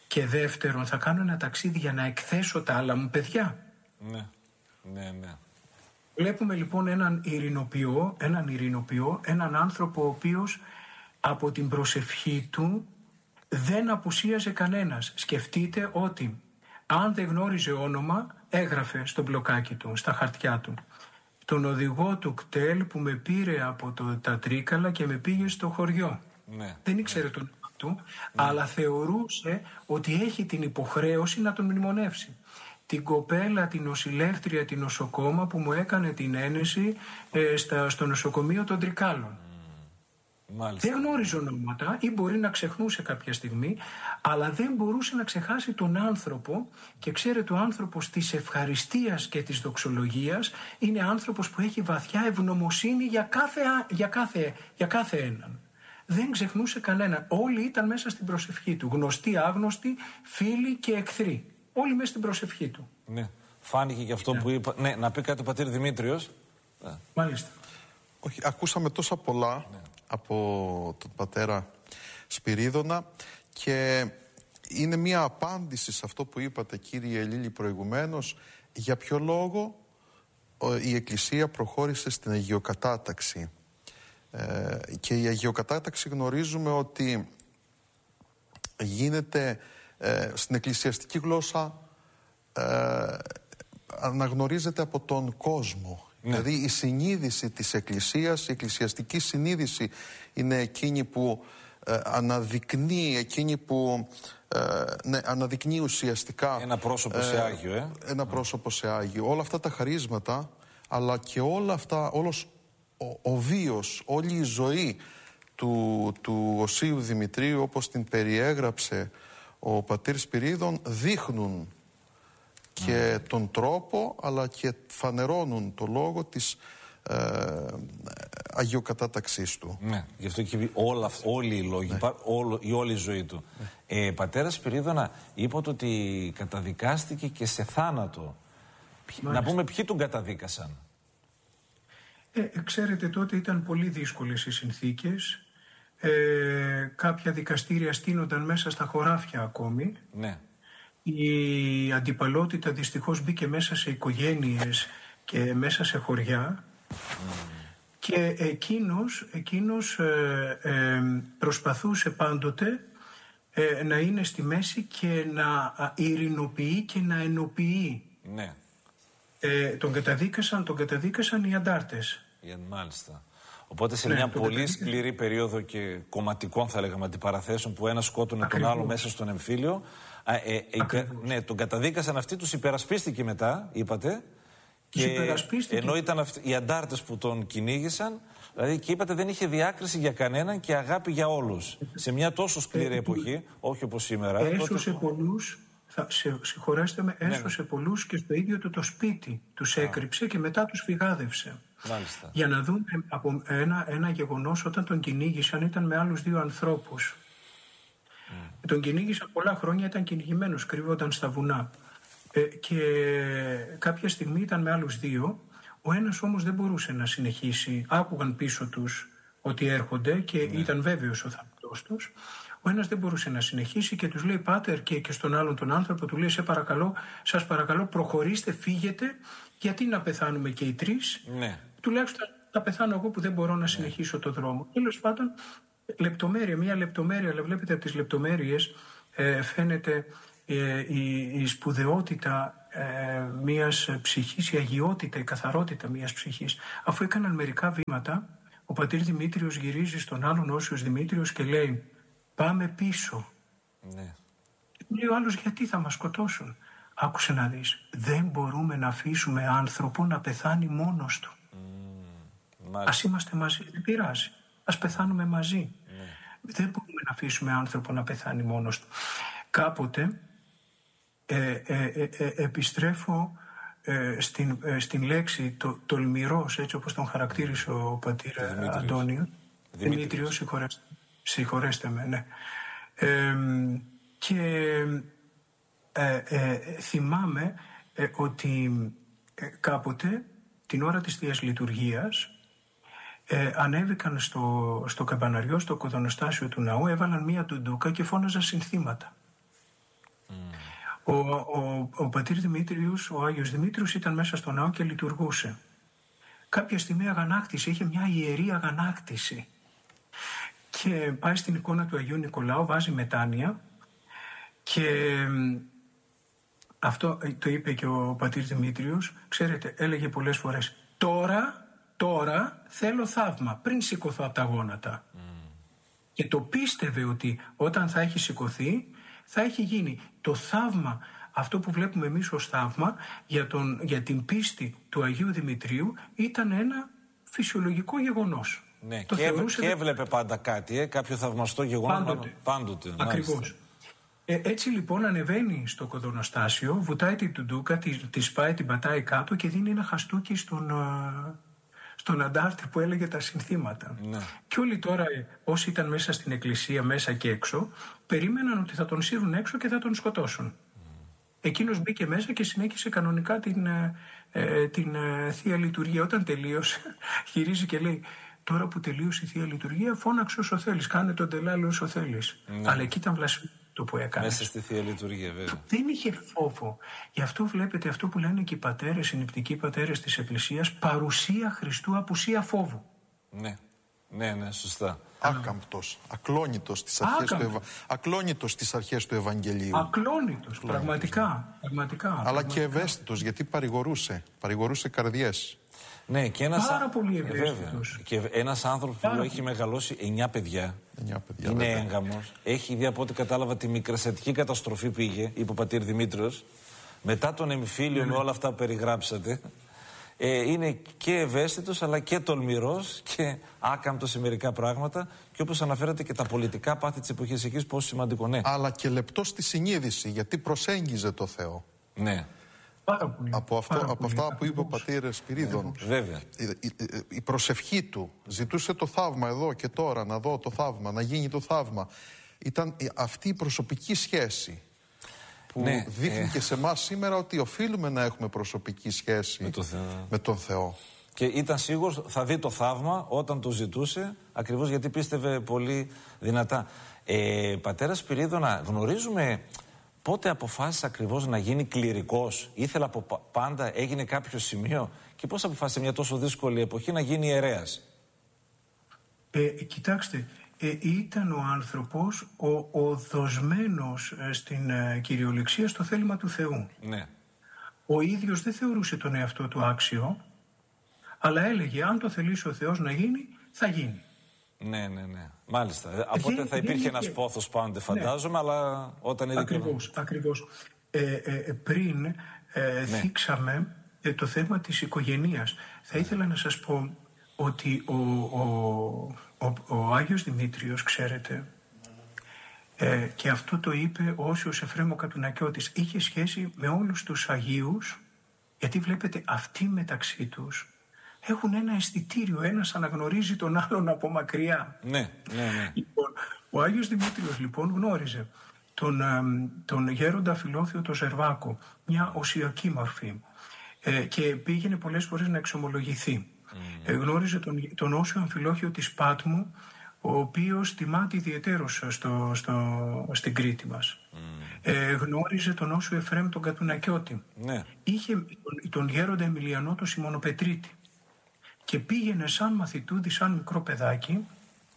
Και δεύτερον, θα κάνω ένα ταξίδι για να εκθέσω τα άλλα μου παιδιά. Ναι, ναι, ναι. Βλέπουμε λοιπόν έναν ειρηνοποιό, έναν ειρηνοποιό, έναν άνθρωπο ο οποίος από την προσευχή του δεν απουσίαζε κανένας. Σκεφτείτε ότι αν δεν γνώριζε όνομα, έγραφε στο μπλοκάκι του, στα χαρτιά του. Τον οδηγό του κτέλ που με πήρε από το, τα Τρίκαλα και με πήγε στο χωριό. Ναι, δεν ήξερε ναι. τον όνομα του, ναι. αλλά θεωρούσε ότι έχει την υποχρέωση να τον μνημονεύσει. Την κοπέλα, την νοσηλεύτρια, την νοσοκόμα που μου έκανε την ένεση ε, στα, στο νοσοκομείο των Τρικάλων. Mm. Δεν γνώριζε ονόματα ή μπορεί να ξεχνούσε κάποια στιγμή, αλλά δεν μπορούσε να ξεχάσει τον άνθρωπο, και ξέρετε, ο άνθρωπος της ευχαριστίας και της δοξολογίας είναι άνθρωπος που έχει βαθιά ευγνωμοσύνη για κάθε, για κάθε, για κάθε έναν. Δεν ξεχνούσε κανέναν. Όλοι ήταν μέσα στην προσευχή του. Γνωστοί, άγνωστοι, φίλοι και εχθροί. Όλοι μέσα στην προσευχή του. Ναι. Φάνηκε και αυτό ναι. που είπα. Ναι, να πει κάτι ο πατήρ Δημήτριος. Μάλιστα. Όχι, ακούσαμε τόσα πολλά ναι. από τον πατέρα Σπυρίδωνα, και είναι μια απάντηση σε αυτό που είπατε, κύριε Λίλη, προηγουμένως, για ποιο λόγο η Εκκλησία προχώρησε στην αγιοκατάταξη. Ε, και η αγιοκατάταξη γνωρίζουμε ότι γίνεται ε, στην εκκλησιαστική γλώσσα, ε, αναγνωρίζεται από τον κόσμο. Ναι. Δηλαδή η συνείδηση της Εκκλησίας, η εκκλησιαστική συνείδηση είναι εκείνη που ε, αναδεικνύει, εκείνη που ε, ναι, αναδεικνύει ουσιαστικά ένα πρόσωπο ε, σε Άγιο. Ε? Ένα πρόσωπο σε Άγιο. Όλα αυτά τα χαρίσματα, αλλά και όλα αυτά, όλος ο, ο βίος, όλη η ζωή του, του Οσίου Δημητρίου, όπως την περιέγραψε ο πατήρ Σπυρίδων, δείχνουν και mm. τον τρόπο, αλλά και φανερώνουν το λόγο της ε, αγιοκατάταξής του. Ναι, γι' αυτό και όλα, όλοι οι λόγοι, ναι. όλο, η όλη η ζωή του. Ναι. Ε, πατέρα Σπυρίδωνα, είπατε ότι καταδικάστηκε και σε θάνατο. Μάλιστα. Να πούμε ποιοι τον καταδίκασαν. Ε, ξέρετε, τότε ήταν πολύ δύσκολες οι συνθήκες. Ε, κάποια δικαστήρια στείνονταν μέσα στα χωράφια ακόμη. Ναι. Η αντιπαλότητα δυστυχώς μπήκε μέσα σε οικογένειες και μέσα σε χωριά. Mm. Και εκείνος, εκείνος ε, ε, προσπαθούσε πάντοτε ε, να είναι στη μέση και να ειρηνοποιεί και να ενοποιεί. Ναι. Ε, τον καταδίκασαν, τον καταδίκασαν οι αντάρτες. Yeah, μάλιστα. Οπότε σε ναι, μια πολύ καταδίκασαν. Σκληρή περίοδο και κομματικών, θα λέγαμε, αντιπαραθέσεων, που ένα σκότωνε τον άλλο μέσα στον εμφύλιο, Α, ε, ε, ναι, τον καταδίκασαν αυτοί, τους υπερασπίστηκε μετά, είπατε. Και ενώ ήταν αυτοί, οι αντάρτες που τον κυνήγησαν, δηλαδή, και είπατε δεν είχε διάκριση για κανέναν και αγάπη για όλους. Σε μια τόσο σκληρή ε, εποχή, όχι όπως σήμερα. Έσωσε τότε... πολλούς, θα, σε, συγχωρέστε με, έσωσε ναι. πολλούς και στο ίδιο του το σπίτι. Τους έκρυψε και μετά τους φυγάδευσε. Μάλιστα. Για να δούμε από ένα, ένα γεγονός, όταν τον κυνήγησαν ήταν με άλλους δύο ανθρώπους. Mm. Τον κυνήγησαν πολλά χρόνια, ήταν κυνηγημένος, κρύβονταν στα βουνά. Ε, και κάποια στιγμή ήταν με άλλους δύο. Ο ένας όμως δεν μπορούσε να συνεχίσει. Άκουγαν πίσω τους ότι έρχονται και mm. ήταν βέβαιος ο θάνατός τους. Ο ένας δεν μπορούσε να συνεχίσει και τους λέει, πάτερ, και, και στον άλλον τον άνθρωπο του λέει, σε παρακαλώ, σας παρακαλώ, προχωρήστε, φύγετε, γιατί να πεθάνουμε και οι τρεις. Ναι. Τουλάχιστον θα πεθάνω εγώ που δεν μπορώ να συνεχίσω ναι. το δρόμο. Τέλος πάντων, λεπτομέρεια, μία λεπτομέρεια, αλλά βλέπετε από τις λεπτομέρειες ε, φαίνεται ε, η, η σπουδαιότητα ε, μιας ψυχής, η αγιότητα, η καθαρότητα μιας ψυχής. Αφού έκαναν μερικά βήματα, ο πατήρ Δημήτριος γυρίζει στον άλλον Όσιος Δημήτριος και λέει, πάμε πίσω. Ναι. Λέει ο άλλος, γιατί θα μας σκοτώσουν. Άκουσε να δεις, δεν μπορούμε να αφήσουμε άνθρωπο να πεθάνει μόνος του. Mm, ας είμαστε μαζί, δεν πειράζει. Ας πεθάνουμε μαζί. Ναι. Δεν μπορούμε να αφήσουμε άνθρωπο να πεθάνει μόνος του. Κάποτε ε, ε, ε, ε, επιστρέφω ε, στην, ε, στην λέξη το, τολμηρός, έτσι όπως τον χαρακτήρισε ο πατήρ Αντώνιο. Δημήτριος, συγχωρέστε, συγχωρέστε με, ναι. Ε, και ε, ε, θυμάμαι ε, ότι ε, κάποτε την ώρα της Θείας Λειτουργίας Ε, ανέβηκαν στο, στο καμπαναριό, στο κοδονοστάσιο του ναού, έβαλαν μία τουντούκα και φώναζαν συνθήματα. Ο, ο, ο πατήρ Δημήτριος, ο Άγιος Δημήτριος ήταν μέσα στο ναό και λειτουργούσε. Κάποια στιγμή αγανάκτησε, είχε μια ιερή αγανάκτηση. Και πάει στην εικόνα του Αγίου Νικολάου, βάζει μετάνοια και αυτό το είπε και ο πατήρ Δημήτριος, ξέρετε, έλεγε πολλές φορές, τώρα, τώρα θέλω θαύμα, πριν σηκωθώ από τα γόνατα. Mm. Και το πίστευε ότι όταν θα έχει σηκωθεί, θα έχει γίνει το θαύμα, αυτό που βλέπουμε εμείς ως θαύμα, για, τον, για την πίστη του Αγίου Δημητρίου, ήταν ένα φυσιολογικό γεγονός. Ναι, το και, θεωρούσε... και έβλεπε πάντα κάτι, ε, κάποιο θαυμαστό γεγονός. Πάντοτε. Πάντοτε Ακριβώς. Ε, έτσι λοιπόν ανεβαίνει στο κοδονοστάσιο, βουτάει την τουντούκα, τη, τη σπάει, την πατάει κάτω και δίνει ένα χαστούκι στον, στον αντάρτη που έλεγε τα συνθήματα. Ναι. Και όλοι τώρα όσοι ήταν μέσα στην εκκλησία, μέσα και έξω, περίμεναν ότι θα τον σύρουν έξω και θα τον σκοτώσουν. Mm. Εκείνος μπήκε μέσα και συνέχισε κανονικά την, ε, την ε, Θεία Λειτουργία. Όταν τελείωσε, γυρίζει και λέει, τώρα που τελείωσε η Θεία Λειτουργία, φώναξε όσο θέλεις, κάνε τον τελάλο όσο θέλεις. Ναι. Αλλά εκεί ήταν βλασφημία το που έκανε. Μέσα στη Θεία Λειτουργία, βέβαια. Δεν είχε φόβο. Γι' αυτό βλέπετε αυτό που λένε και οι πατέρες, οι νηπτικοί πατέρες της Εκκλησίας, παρουσία Χριστού, απουσία φόβου. Ναι, ναι, ναι, σωστά. Άκαμπτος, ακλόνητος στις αρχές, του, Ευα... ακλόνητος στις αρχές του Ευαγγελίου. Ακλόνητος, πραγματικά, πραγματικά. Αλλά πραγματικά. Και ευαίσθητος, γιατί παρηγορούσε, παρηγορούσε καρδιές. Ναι, και ένας, Πάρα πολύ ευαίσθητος. Και ένας άνθρωπος που έχει μεγαλώσει εννιά παιδιά, εννιά παιδιά είναι βέβαια. έγγαμος, έχει δει από ό,τι κατάλαβα τη μικρασιατική καταστροφή πήγε, είπε ο πατήρ Δημήτριος, μετά τον εμφύλιο mm. με όλα αυτά που περιγράψατε, ε, είναι και ευαίσθητος αλλά και τολμηρός και άκαμπτος σε μερικά πράγματα και όπως αναφέρατε και τα πολιτικά πάθη της εποχής εκείνης πόσο σημαντικό, ναι. Αλλά και λεπτός στη συνείδηση, γιατί προσέγγιζε το Θεό. Ναι. Πολύ, από, αυτό, από πολύ, αυτά που είπε ο πατήρ Σπυρίδων, ναι, βέβαια. Η, η, η προσευχή του ζητούσε το θαύμα εδώ και τώρα, να δω το θαύμα, να γίνει το θαύμα. Ήταν αυτή η προσωπική σχέση που ναι, δείχνει ε... και σε εμάς σήμερα ότι οφείλουμε να έχουμε προσωπική σχέση με, το Θεό. με τον Θεό. Και ήταν σίγουρος θα δει το θαύμα όταν το ζητούσε, ακριβώς γιατί πίστευε πολύ δυνατά. Ε, πατέρα Σπυρίδωνα, γνωρίζουμε πότε αποφάσισε ακριβώς να γίνει κληρικός, ήθελε από πάντα, έγινε κάποιο σημείο και πώς αποφάσισε μια τόσο δύσκολη εποχή να γίνει ιερέας? Ε, κοιτάξτε, ε, ήταν ο άνθρωπος ο, ο δοσμένος ε, στην ε, κυριολεξία στο θέλημα του Θεού. Ναι. Ο ίδιος δεν θεωρούσε τον εαυτό του άξιο, αλλά έλεγε αν το θελήσει ο Θεός να γίνει, θα γίνει. Ναι, ναι, ναι. Μάλιστα. Από τότε θα υπήρχε ένας πόθος πάντε, φαντάζομαι, ναι. αλλά όταν είναι Ακριβώς, και... ακριβώς. Ε, ε, πριν ε, ναι. θίξαμε ε, το θέμα της οικογενείας. Θα ήθελα να σας πω ότι ο, ο, ο, ο Άγιος Δημήτριος, ξέρετε, ε, και αυτό το είπε ο Όσιος Εφραίμ Κατουνακιώτης, είχε σχέση με όλους τους Αγίους, γιατί βλέπετε αυτοί μεταξύ τους έχουν ένα αισθητήριο, ένας αναγνωρίζει τον άλλον από μακριά. Ναι, ναι, ναι. Λοιπόν, ο Άγιος Δημήτριος λοιπόν γνώριζε τον, τον γέροντα Φιλόθεο τον Ζερβάκο, μια οσιακή μορφή, ε, και πήγαινε πολλές φορές να εξομολογηθεί. Mm. Ε, γνώριζε τον, τον Όσιο Αμφιλόχιο της Πάτμου, ο οποίος τιμάται ιδιαιτέρως στο, στο, στην Κρήτη μας. Mm. Ε, γνώριζε τον Όσιο Εφραίμ τον Κατουνακιώτη. Ναι. Είχε τον, τον γέροντα Εμιλιανό τον Σιμωνοπετρίτη. Και πήγαινε σαν μαθητούδη, σαν μικρό παιδάκι,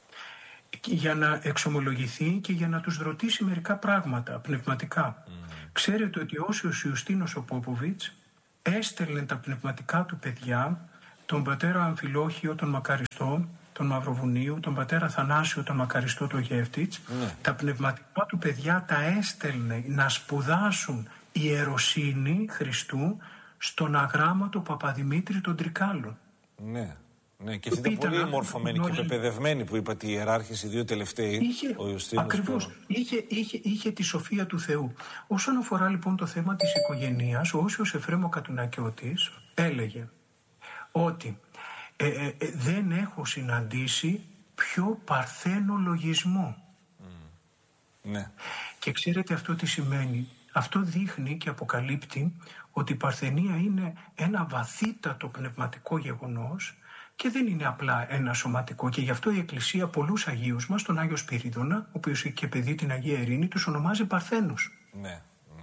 για να εξομολογηθεί και για να τους ρωτήσει μερικά πράγματα πνευματικά. Mm. Ξέρετε ότι ο Όσιος Ιουστίνος ο Πόποβιτς έστελνε τα πνευματικά του παιδιά, τον πατέρα Αμφιλόχιο, τον Μακαριστό, τον Μαυροβουνίου, τον πατέρα Θανάσιο, τον Μακαριστό, τον Γεύτιτς. Mm. Τα πνευματικά του παιδιά τα έστελνε να σπουδάσουν ιεροσύνη Χριστού στον αγράμματο Παπαδημήτρη τον Τρικάλων. Ναι, ναι, και αυτή ήταν πολύ μορφωμένη και πεπαιδευμένη που είπατε οι ιεράρχες, οι δύο τελευταίοι. Είχε, ο Ιουστίνος ακριβώς, που... είχε, είχε, είχε τη σοφία του Θεού. Όσον αφορά λοιπόν το θέμα της οικογένειας, ο Όσιος Εφραίμ Κατουνακιώτης έλεγε ότι ε, ε, ε, δεν έχω συναντήσει πιο παρθένο λογισμό. Mm. Ναι. Και ξέρετε αυτό τι σημαίνει? Αυτό δείχνει και αποκαλύπτει ότι η παρθενία είναι ένα βαθύτατο πνευματικό γεγονός και δεν είναι απλά ένα σωματικό. Και γι' αυτό η Εκκλησία πολλούς Αγίους μας, τον Άγιο Σπυρίδωνα, ο οποίος είχε και παιδί την Αγία Ειρήνη, τους ονομάζει Παρθένους. Ναι,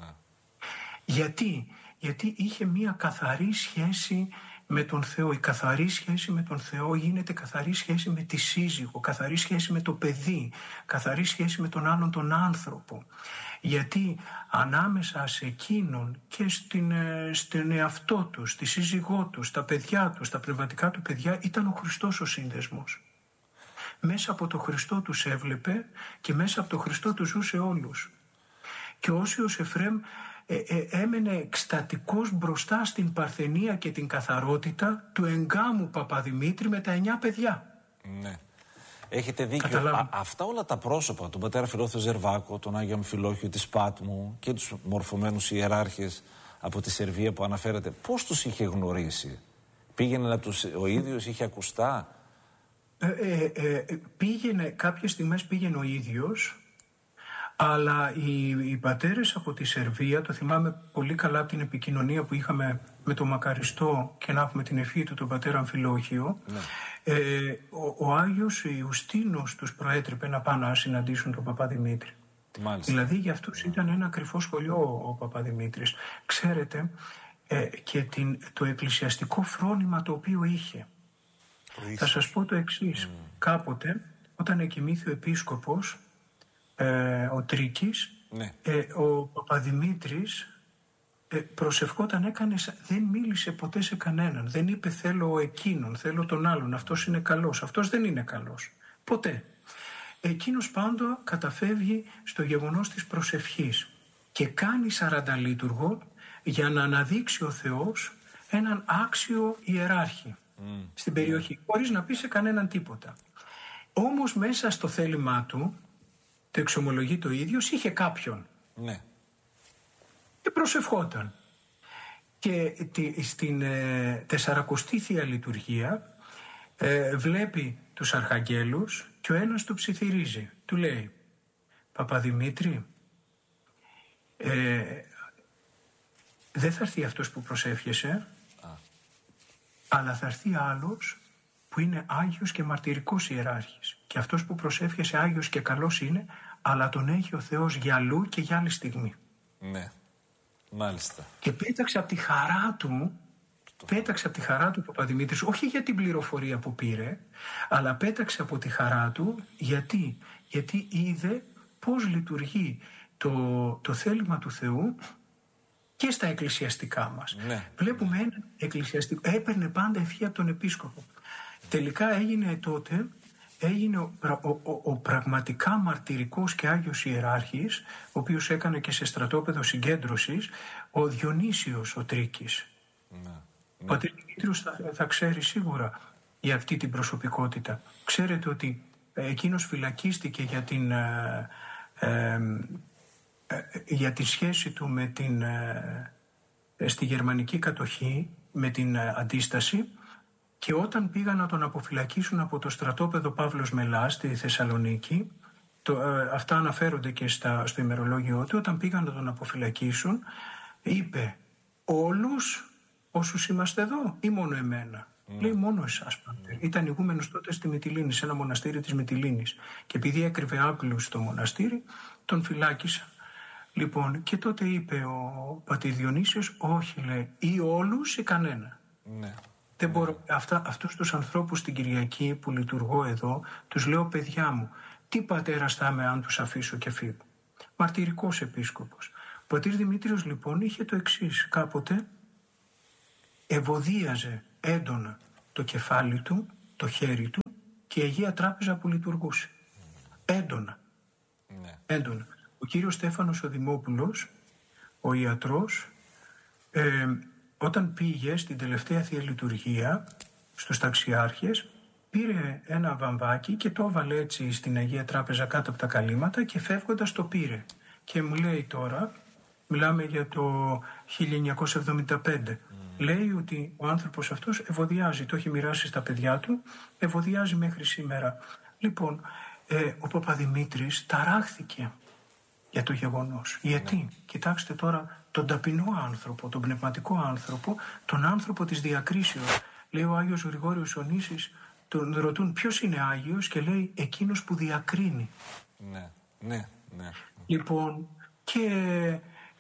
Γιατί? Γιατί είχε μία καθαρή σχέση με τον Θεό. Η καθαρή σχέση με τον Θεό γίνεται καθαρή σχέση με τη σύζυγο, καθαρή σχέση με το παιδί, καθαρή σχέση με τον άλλον τον άνθρωπο. Γιατί ανάμεσα σε εκείνον και στην, στην εαυτό του, στη σύζυγό του, στα παιδιά του, στα πνευματικά του παιδιά ήταν ο Χριστός ο σύνδεσμος. Μέσα από το Χριστό τους έβλεπε και μέσα από το Χριστό τους ζούσε όλους. Και ο Όσιος Εφραίμ ε, ε, έμενε εκστατικός μπροστά στην παρθενία και την καθαρότητα του εγκάμου Παπαδημήτρη με τα εννιά παιδιά. Ναι. Έχετε δίκιο. Α, αυτά όλα τα πρόσωπα, τον πατέρα Φιλόθεο Ζερβάκο, τον Άγιο Αμφιλόχιο της Πάτμου και τους μορφωμένους ιεράρχες από τη Σερβία που αναφέρατε, πώς τους είχε γνωρίσει? Πήγαινε να τους, ο ίδιος είχε ακουστά? Ε, ε, ε, πήγαινε, κάποιες στιγμές πήγαινε ο ίδιος, αλλά οι, οι πατέρες από τη Σερβία, το θυμάμαι πολύ καλά από την επικοινωνία που είχαμε με τον Μακαριστό και να έχουμε την ευχή του τον πατέρα Αμφιλόχιο, ναι. ε, ο, ο Άγιος Ιουστίνος τους προέτρεπε να πάνε να συναντήσουν τον Παπαδημήτρη. Μάλιστα. Δηλαδή για αυτούς yeah. ήταν ένα κρυφό σχολείο ο, ο Παπαδημήτρης. Ξέρετε ε, και την, το εκκλησιαστικό φρόνημα το οποίο είχε. Θα σας πω το εξής. Mm. Κάποτε, όταν εκοιμήθη ο επίσκοπος, ε, ο Τρίκης, ναι. ε, ο Παπαδημήτρης ε, προσευχόταν, έκανε, δεν μίλησε ποτέ σε κανέναν. Δεν είπε θέλω εκείνον, θέλω τον άλλον, αυτός είναι καλός, αυτός δεν είναι καλός. Ποτέ. Εκείνος πάντοτε καταφεύγει στο γεγονός της προσευχής και κάνει σαρανταλίτουργο για να αναδείξει ο Θεός έναν άξιο ιεράρχη. Mm. στην περιοχή, yeah. χωρίς να πει σε κανέναν τίποτα. Όμως μέσα στο θέλημά του, το εξομολογεί το ίδιος, είχε κάποιον. Ναι. Και προσευχόταν. Και τη, στην ε, τεσσαρακοστή Θεία Λειτουργία ε, βλέπει τους αρχαγγέλους και ο ένας του ψιθυρίζει. Του λέει, Παπαδημήτρη, ε, δεν θα έρθει αυτός που προσεύχεσαι, αλλά θα έρθει άλλος που είναι Άγιος και μαρτυρικός ιεράρχης. Και αυτός που προσεύχεσαι Άγιος και καλός είναι, αλλά τον έχει ο Θεός για αλλού και για άλλη στιγμή. Ναι, μάλιστα. Και πέταξε από τη χαρά του, το... πέταξε από τη χαρά του Παπαδημήτρης, όχι για την πληροφορία που πήρε, αλλά πέταξε από τη χαρά του, γιατί, γιατί είδε πώς λειτουργεί το, το θέλημα του Θεού και στα εκκλησιαστικά μας. Ναι. Βλέπουμε ένα εκκλησιαστικό, έπαιρνε πάντα ευχή από τον επίσκοπο. Τελικά έγινε τότε, έγινε ο, ο, ο, ο πραγματικά μαρτυρικός και Άγιος Ιεράρχης, ο οποίος έκανε και σε στρατόπεδο συγκέντρωσης, ο Διονύσιος ο Τρίκης. Ναι. Ο πατήρ Δημήτριος θα, θα ξέρει σίγουρα για αυτή την προσωπικότητα. Ξέρετε ότι εκείνος φυλακίστηκε για την... Ε, ε, για τη σχέση του με την, ε, στη γερμανική κατοχή, με την ε, αντίσταση, και όταν πήγαν να τον αποφυλακίσουν από το στρατόπεδο Παύλος Μελάς στη Θεσσαλονίκη, το, ε, αυτά αναφέρονται και στα, στο ημερολόγιο του, όταν πήγαν να τον αποφυλακίσουν, είπε όλους όσους είμαστε εδώ ή μόνο εμένα. Mm. Λέει μόνο εσάς πάτερ. Mm. Ήταν ηγούμενος τότε στη Μυτιλήνη, σε ένα μοναστήρι της Μυτιλήνης, και επειδή έκρυβε άπλους στο μοναστήρι, τον φυλάκισαν. Λοιπόν, και τότε είπε ο πατήρ Διονύσιος, όχι, λέει, ή όλους ή κανένα. Ναι. Δεν ναι. μπορώ, αυτά, αυτούς τους ανθρώπους την Κυριακή που λειτουργώ εδώ, τους λέω παιδιά μου, τι πατέρας θα είμαι αν τους αφήσω και φύγω. Μαρτυρικός επίσκοπος. Ο πατήρ Δημήτριος λοιπόν είχε το εξής, κάποτε ευωδίαζε έντονα το κεφάλι του, το χέρι του και η Αγία Τράπεζα που λειτουργούσε. Έντονα. Ναι. Έντονα. Ο κύριος Στέφανος ο Δημόπουλος, ο ιατρός, ε, όταν πήγε στην τελευταία Θεία Λειτουργία στους ταξιάρχες, πήρε ένα βαμβάκι και το έβαλε έτσι στην Αγία Τράπεζα κάτω από τα καλύματα και φεύγοντας το πήρε. Και μου λέει τώρα, μιλάμε για το χίλια εννιακόσια εβδομήντα πέντε, mm. λέει ότι ο άνθρωπος αυτός ευωδιάζει, το έχει μοιράσει στα παιδιά του, ευωδιάζει μέχρι σήμερα. Λοιπόν, ε, ο Παπαδημήτρης ταράχθηκε για το γεγονός. Γιατί, ναι. κοιτάξτε τώρα τον ταπεινό άνθρωπο, τον πνευματικό άνθρωπο, τον άνθρωπο της διακρίσεως. Λέει ο Άγιος Γρηγόριος Ονήσης, τον ρωτούν ποιος είναι Άγιος και λέει εκείνος που διακρίνει. Ναι, ναι, ναι. Λοιπόν, και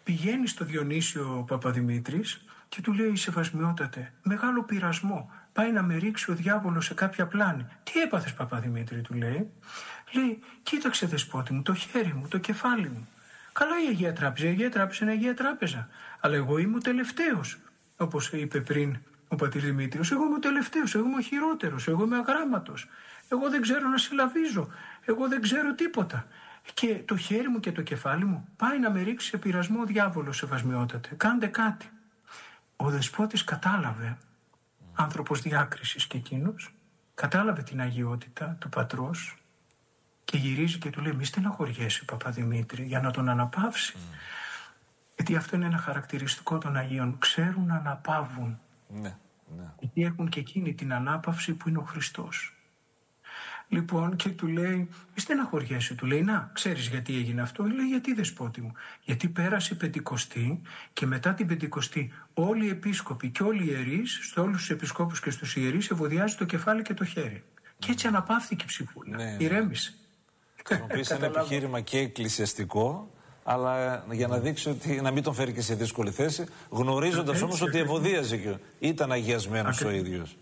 πηγαίνει στο Διονύσιο ο Παπαδημήτρης και του λέει: «Σεβασμιότατε, μεγάλο πειρασμό. Πάει να με ρίξει ο διάβολος σε κάποια πλάνη». «Τι έπαθες, Παπαδημήτρη?» του λέει. Λέει: «Κοίταξε, δεσπότη μου, το χέρι μου, το κεφάλι μου. Καλά η Αγία Τράπεζα, η Αγία Τράπεζα είναι Αγία Τράπεζα. Αλλά εγώ είμαι ο τελευταίος». Όπως είπε πριν ο πατήρ Δημήτριος, εγώ είμαι ο τελευταίος, εγώ είμαι ο χειρότερος, εγώ είμαι αγράμματος. Εγώ δεν ξέρω να συλλαβίζω, εγώ δεν ξέρω τίποτα. Και το χέρι μου και το κεφάλι μου πάει να με ρίξει σε πειρασμό ο διάβολος, σεβασμιότατε. Κάντε κάτι». Ο δεσπότης κατάλαβε, άνθρωπος διάκρισης και εκείνος, κατάλαβε την αγιότητα του πατρός και γυρίζει και του λέει: «Μη στεναχωριέσαι, Παπαδημήτρη», για να τον αναπαύσει. Mm. Γιατί αυτό είναι ένα χαρακτηριστικό των Αγίων. Ξέρουν να αναπαύουν. Ναι, ναι. Γιατί έχουν και εκείνη την ανάπαυση που είναι ο Χριστός. Λοιπόν, και του λέει: «Μη στεναχωριέσαι», του λέει. «Να, ξέρεις γιατί έγινε αυτό?» Λέει: «Γιατί, δεσπότη μου?» «Γιατί πέρασε η Πεντηκοστή και μετά την Πεντηκοστή όλοι οι επίσκοποι και όλοι οι ιερείς, σε όλους τους επισκόπους και στους ιερείς, ευωδιάζει το κεφάλι και το χέρι. Mm. Και έτσι αναπαύθηκε η ψυχούλα. Ναι, ηρέμησε». Χρησιμοποίησε ένα επιχείρημα και εκκλησιαστικό, αλλά για να δείξει ότι να μην τον φέρει και σε δύσκολη θέση, γνωρίζοντας όμως ότι ευωδίαζε και ήταν αγιασμένος ο ίδιος.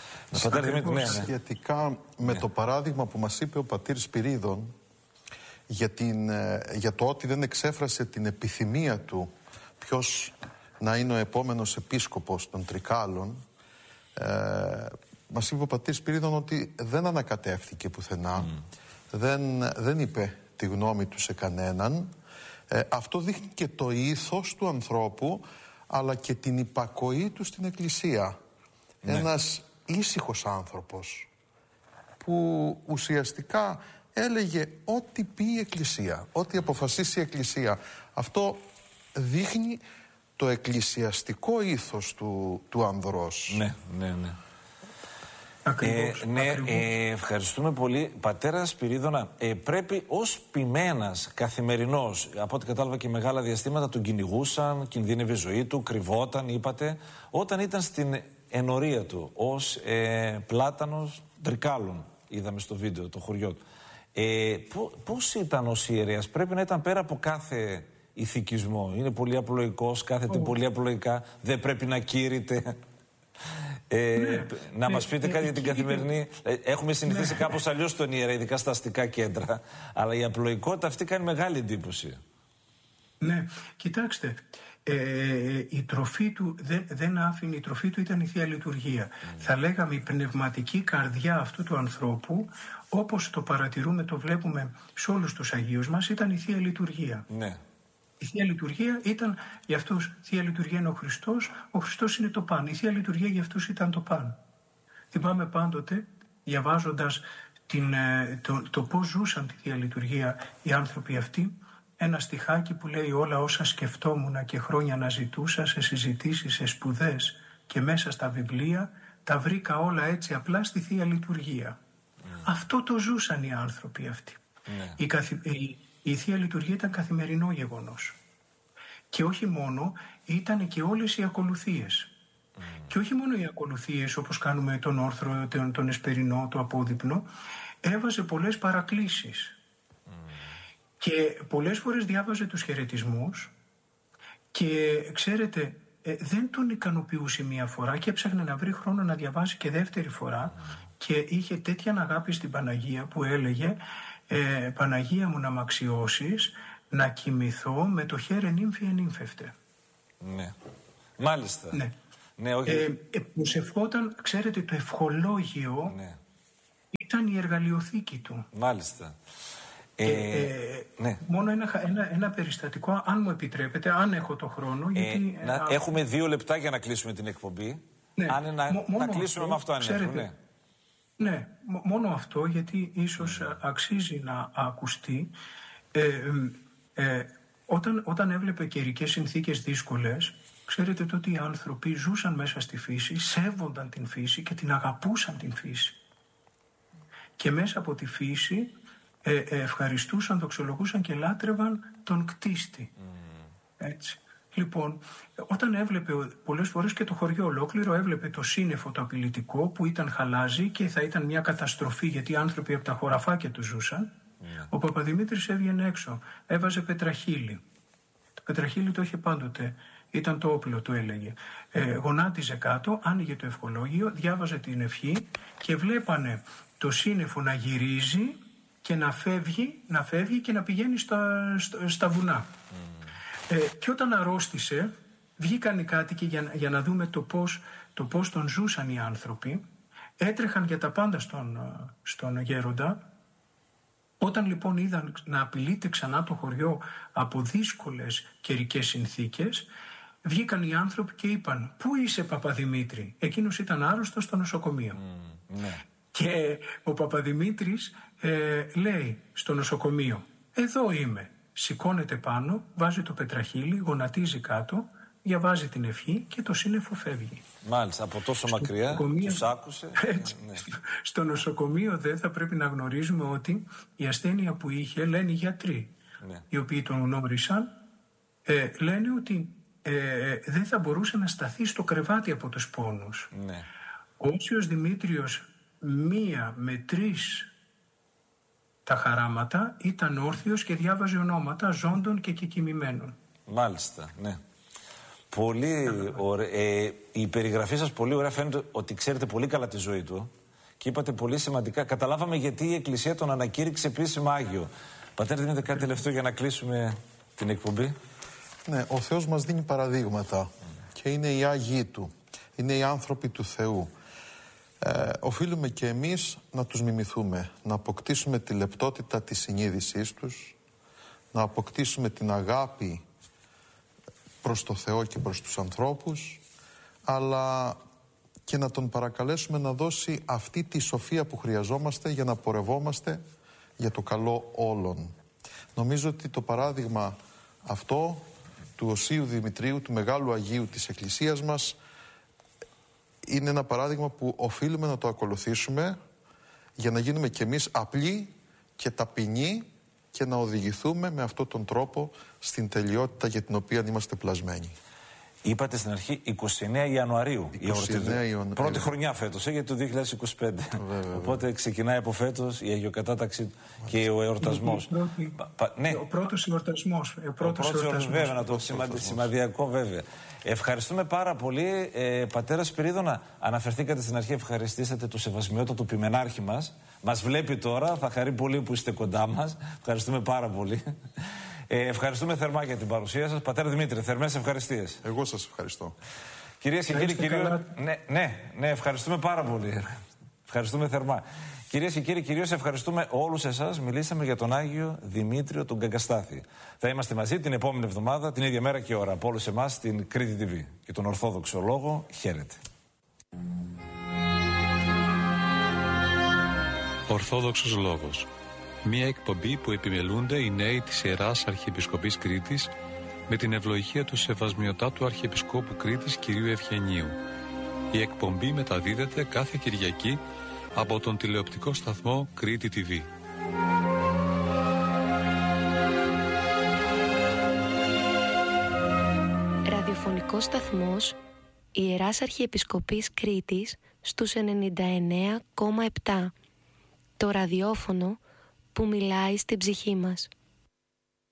Σχετικά με ναι. το παράδειγμα που μας είπε ο πατήρ Σπυρίδων για, την, για το ότι δεν εξέφρασε την επιθυμία του ποιος να είναι ο επόμενος επίσκοπος των Τρικάλων, ε, μας είπε ο πατήρ Σπυρίδων ότι δεν ανακατεύτηκε πουθενά, mm. δεν, δεν είπε τη γνώμη του σε κανέναν. Ε, αυτό δείχνει και το ήθος του ανθρώπου, αλλά και την υπακοή του στην Εκκλησία. Ναι. Ένας ήσυχος άνθρωπος που ουσιαστικά έλεγε ό,τι πει η Εκκλησία, ό,τι αποφασίσει η Εκκλησία. Αυτό δείχνει το εκκλησιαστικό ήθος του, του ανδρός. Ναι, ναι, ναι. Ακριβώς, ε, ναι, ακριβώς. Ε, ευχαριστούμε πολύ. Πατέρα Σπυρίδωνα, ε, πρέπει ως ποιμένας καθημερινός, από ό,τι κατάλαβα και μεγάλα διαστήματα, τον κυνηγούσαν, κινδύνευε η ζωή του, κρυβόταν, είπατε, όταν ήταν στην ενορία του, ως ε, πλάτανος Τρικάλων, είδαμε στο βίντεο, το χωριό του. Ε, πώς ήταν ως ιερέας? Πρέπει να ήταν πέρα από κάθε ηθικισμό. Είναι πολύ απλοϊκός, κάθεται oh. πολύ απλοϊκά, δεν πρέπει να κήρυτε. Ε, ναι, να ναι, μας πείτε ναι, κάτι ναι, για την ναι, καθημερινή. Ναι. Έχουμε συνηθίσει ναι. κάπως αλλιώς τον ιερέα, ειδικά στα αστικά κέντρα. Αλλά η απλοϊκότητα αυτή κάνει μεγάλη εντύπωση. Ναι, κοιτάξτε. Ε, η τροφή του δεν, δεν άφηνε, η τροφή του ήταν η Θεία Λειτουργία. Mm. Θα λέγαμε η πνευματική καρδιά αυτού του ανθρώπου, όπως το παρατηρούμε, το βλέπουμε σε όλους τους Αγίους μας, ήταν η Θεία Λειτουργία. Ναι. Η Θεία Λειτουργία ήταν για αυτούς, η Θεία Λειτουργία είναι ο Χριστός, ο Χριστός είναι το παν. Η Θεία Λειτουργία για αυτούς ήταν το παν. Θυμάμαι πάντοτε, διαβάζοντας την, το, το πώς ζούσαν τη Θεία Λειτουργία οι άνθρωποι αυτοί, ένα στιχάκι που λέει: «Όλα όσα σκεφτόμουν και χρόνια να ζητούσα, σε συζητήσεις, σε σπουδές και μέσα στα βιβλία, τα βρήκα όλα έτσι απλά στη Θεία Λειτουργία». Mm. Αυτό το ζούσαν οι άνθρωποι αυτοί. Mm. Η, καθη... η... η Θεία Λειτουργία ήταν καθημερινό γεγονός. Και όχι μόνο, ήταν και όλες οι ακολουθίες. Mm. Και όχι μόνο οι ακολουθίες, όπως κάνουμε τον όρθρο, τον, τον εσπερινό, το απόδειπνο, έβαζε πολλές παρακλήσεις. Και πολλές φορές διάβαζε τους χαιρετισμούς και ξέρετε ε, δεν τον ικανοποιούσε μία φορά και έψαχνε να βρει χρόνο να διαβάσει και δεύτερη φορά mm. και είχε τέτοια αγάπη στην Παναγία που έλεγε ε, «Παναγία μου να μ' αξιώσεις να κοιμηθώ με το χέρι νύμφη ενύμφευτε». Ναι, μάλιστα. Ναι. Ναι, όχι. Ε, ε, προσευχόταν, ξέρετε, το ευχολόγιο ναι. ήταν η εργαλειοθήκη του. Μάλιστα. Ε, ε, ναι. Μόνο ένα, ένα, ένα περιστατικό, αν μου επιτρέπετε, αν έχω το χρόνο. Γιατί, ε, να, α, έχουμε δύο λεπτά για να κλείσουμε την εκπομπή. Ναι, αν να, μ, να κλείσουμε αυτό, με αυτό, αν ξέρετε, έχουμε. Ναι, ναι μόνο αυτό, γιατί ίσως mm. αξίζει να ακουστεί. Ε, ε, όταν, όταν έβλεπε καιρικές συνθήκες δύσκολες, ξέρετε τότε οι άνθρωποι ζούσαν μέσα στη φύση, σέβονταν την φύση και την αγαπούσαν την φύση. Και μέσα από τη φύση Ε, ε, ευχαριστούσαν, δοξολογούσαν και λάτρευαν τον κτίστη. Mm. Έτσι. Λοιπόν, όταν έβλεπε πολλές φορές και το χωριό ολόκληρο, έβλεπε το σύννεφο το απειλητικό που ήταν χαλάζι και θα ήταν μια καταστροφή γιατί οι άνθρωποι από τα χωραφάκια του ζούσαν, mm. ο Παπαδημήτρης έβγαινε έξω, έβαζε πετραχύλι. Πετραχίλι το είχε πάντοτε. Ήταν το όπλο, του έλεγε. Ε, γονάτιζε κάτω, άνοιγε το ευχολόγιο, διάβαζε την ευχή και βλέπανε το σύννεφο να γυρίζει και να φεύγει, να φεύγει και να πηγαίνει στα, στα, στα βουνά. Mm. Ε, και όταν αρρώστησε, βγήκαν οι κάτοικοι για, για να δούμε το πώς, το πώς τον ζούσαν οι άνθρωποι. Έτρεχαν για τα πάντα στον, στον γέροντα. Όταν λοιπόν είδαν να απειλείται ξανά το χωριό από δύσκολες καιρικές συνθήκες, βγήκαν οι άνθρωποι και είπαν «Πού είσαι, Παπαδημήτρη?» Εκείνος ήταν άρρωστος στο νοσοκομείο. Mm, ναι. Και ο Παπαδημήτρης ε, λέει στο νοσοκομείο «Εδώ είμαι». Σηκώνεται πάνω, βάζει το πετραχίλι, γονατίζει κάτω, διαβάζει την ευχή και το σύννεφο φεύγει. Μάλιστα, από τόσο στο μακριά τους άκουσε. Έτσι, ναι. Στο νοσοκομείο δεν θα πρέπει να γνωρίζουμε ότι η ασθένεια που είχε, λένε οι γιατροί, ναι. οι οποίοι τον γνώρισαν, ε, λένε ότι ε, δεν θα μπορούσε να σταθεί στο κρεβάτι από τους πόνους. Ναι. Ο Όσιος Δημήτριος μία με τρεις τα χαράματα ήταν όρθιος και διάβαζε ονόματα ζώντων και κεκοιμημένων. Μάλιστα, ναι. Πολύ ωραία. Ε, η περιγραφή σας πολύ ωραία, φαίνεται ότι ξέρετε πολύ καλά τη ζωή του και είπατε πολύ σημαντικά. Καταλάβαμε γιατί η Εκκλησία τον ανακήρυξε επίσημα Άγιο. Πατέρα, δίνετε κάτι τελευταίο για να κλείσουμε την εκπομπή? Ναι, ο Θεός μας δίνει παραδείγματα mm. και είναι οι Άγιοι Του, είναι οι άνθρωποι του Θεού. Ε, οφείλουμε και εμείς να τους μιμηθούμε, να αποκτήσουμε τη λεπτότητα της συνείδησής τους, να αποκτήσουμε την αγάπη προς το Θεό και προς τους ανθρώπους, αλλά και να τον παρακαλέσουμε να δώσει αυτή τη σοφία που χρειαζόμαστε για να πορευόμαστε για το καλό όλων. Νομίζω ότι το παράδειγμα αυτό του Οσίου Δημητρίου, του Μεγάλου Αγίου της Εκκλησίας μας, είναι ένα παράδειγμα που οφείλουμε να το ακολουθήσουμε για να γίνουμε κι εμείς απλοί και ταπεινοί και να οδηγηθούμε με αυτόν τον τρόπο στην τελειότητα για την οποία είμαστε πλασμένοι. Είπατε στην αρχή εικοστή ενάτη Ιανουαρίου. εικοστή ενάτη Ιανουαρίου. Πρώτη χρονιά φέτος, ε, για το δύο χιλιάδες είκοσι πέντε. Βέβαια, οπότε ξεκινάει από φέτος η Αγιοκατάταξη και ο εορτασμός. Ναι. Ο πρώτος εορτασμός. Ο πρώτος εορτασμός. Βέβαια, να το σημαδιακό βέβαια. Ευχαριστούμε πάρα πολύ. Ε, πατέρα Σπυρίδωνα, αναφερθήκατε στην αρχή, ευχαριστήσατε το σεβασμιότατο πιμενάρχη μας. Μας βλέπει τώρα, θα χαρεί πολύ που είστε κοντά μας. Ευχαριστούμε πάρα πολύ. Ε, ευχαριστούμε θερμά για την παρουσία σας. Πατέρα Δημήτρη, θερμές ευχαριστίες. Εγώ σας ευχαριστώ. Κυρίες και κύριοι, κυρίως... ναι, ναι, ναι, ευχαριστούμε πάρα πολύ. Ευχαριστούμε θερμά. Κυρίες και κύριοι, κυρίως ευχαριστούμε όλους εσάς. Μιλήσαμε για τον Άγιο Δημήτριο τον Γκαγκαστάθη. Θα είμαστε μαζί την επόμενη εβδομάδα, την ίδια μέρα και ώρα, από όλους εμάς στην Κρήτη τι βι. Και τον Ορθόδοξο Λόγο, χαίρετε. Ορθόδοξος Λόγος. Μία εκπομπή που επιμελούνται οι νέοι της Ιεράς Αρχιεπισκοπής Κρήτης με την ευλογία του Σεβασμιωτάτου Αρχιεπισκόπου Κρήτης κυρίου Ευγενίου. Η εκπομπή μεταδίδεται κάθε Κυριακή από τον τηλεοπτικό σταθμό Κρήτη τι βι. Ραδιοφωνικός σταθμός Ιεράς Αρχιεπισκοπής Κρήτης στους ενενήντα εννέα κόμμα επτά. Το ραδιόφωνο που μιλάει στην ψυχή μας.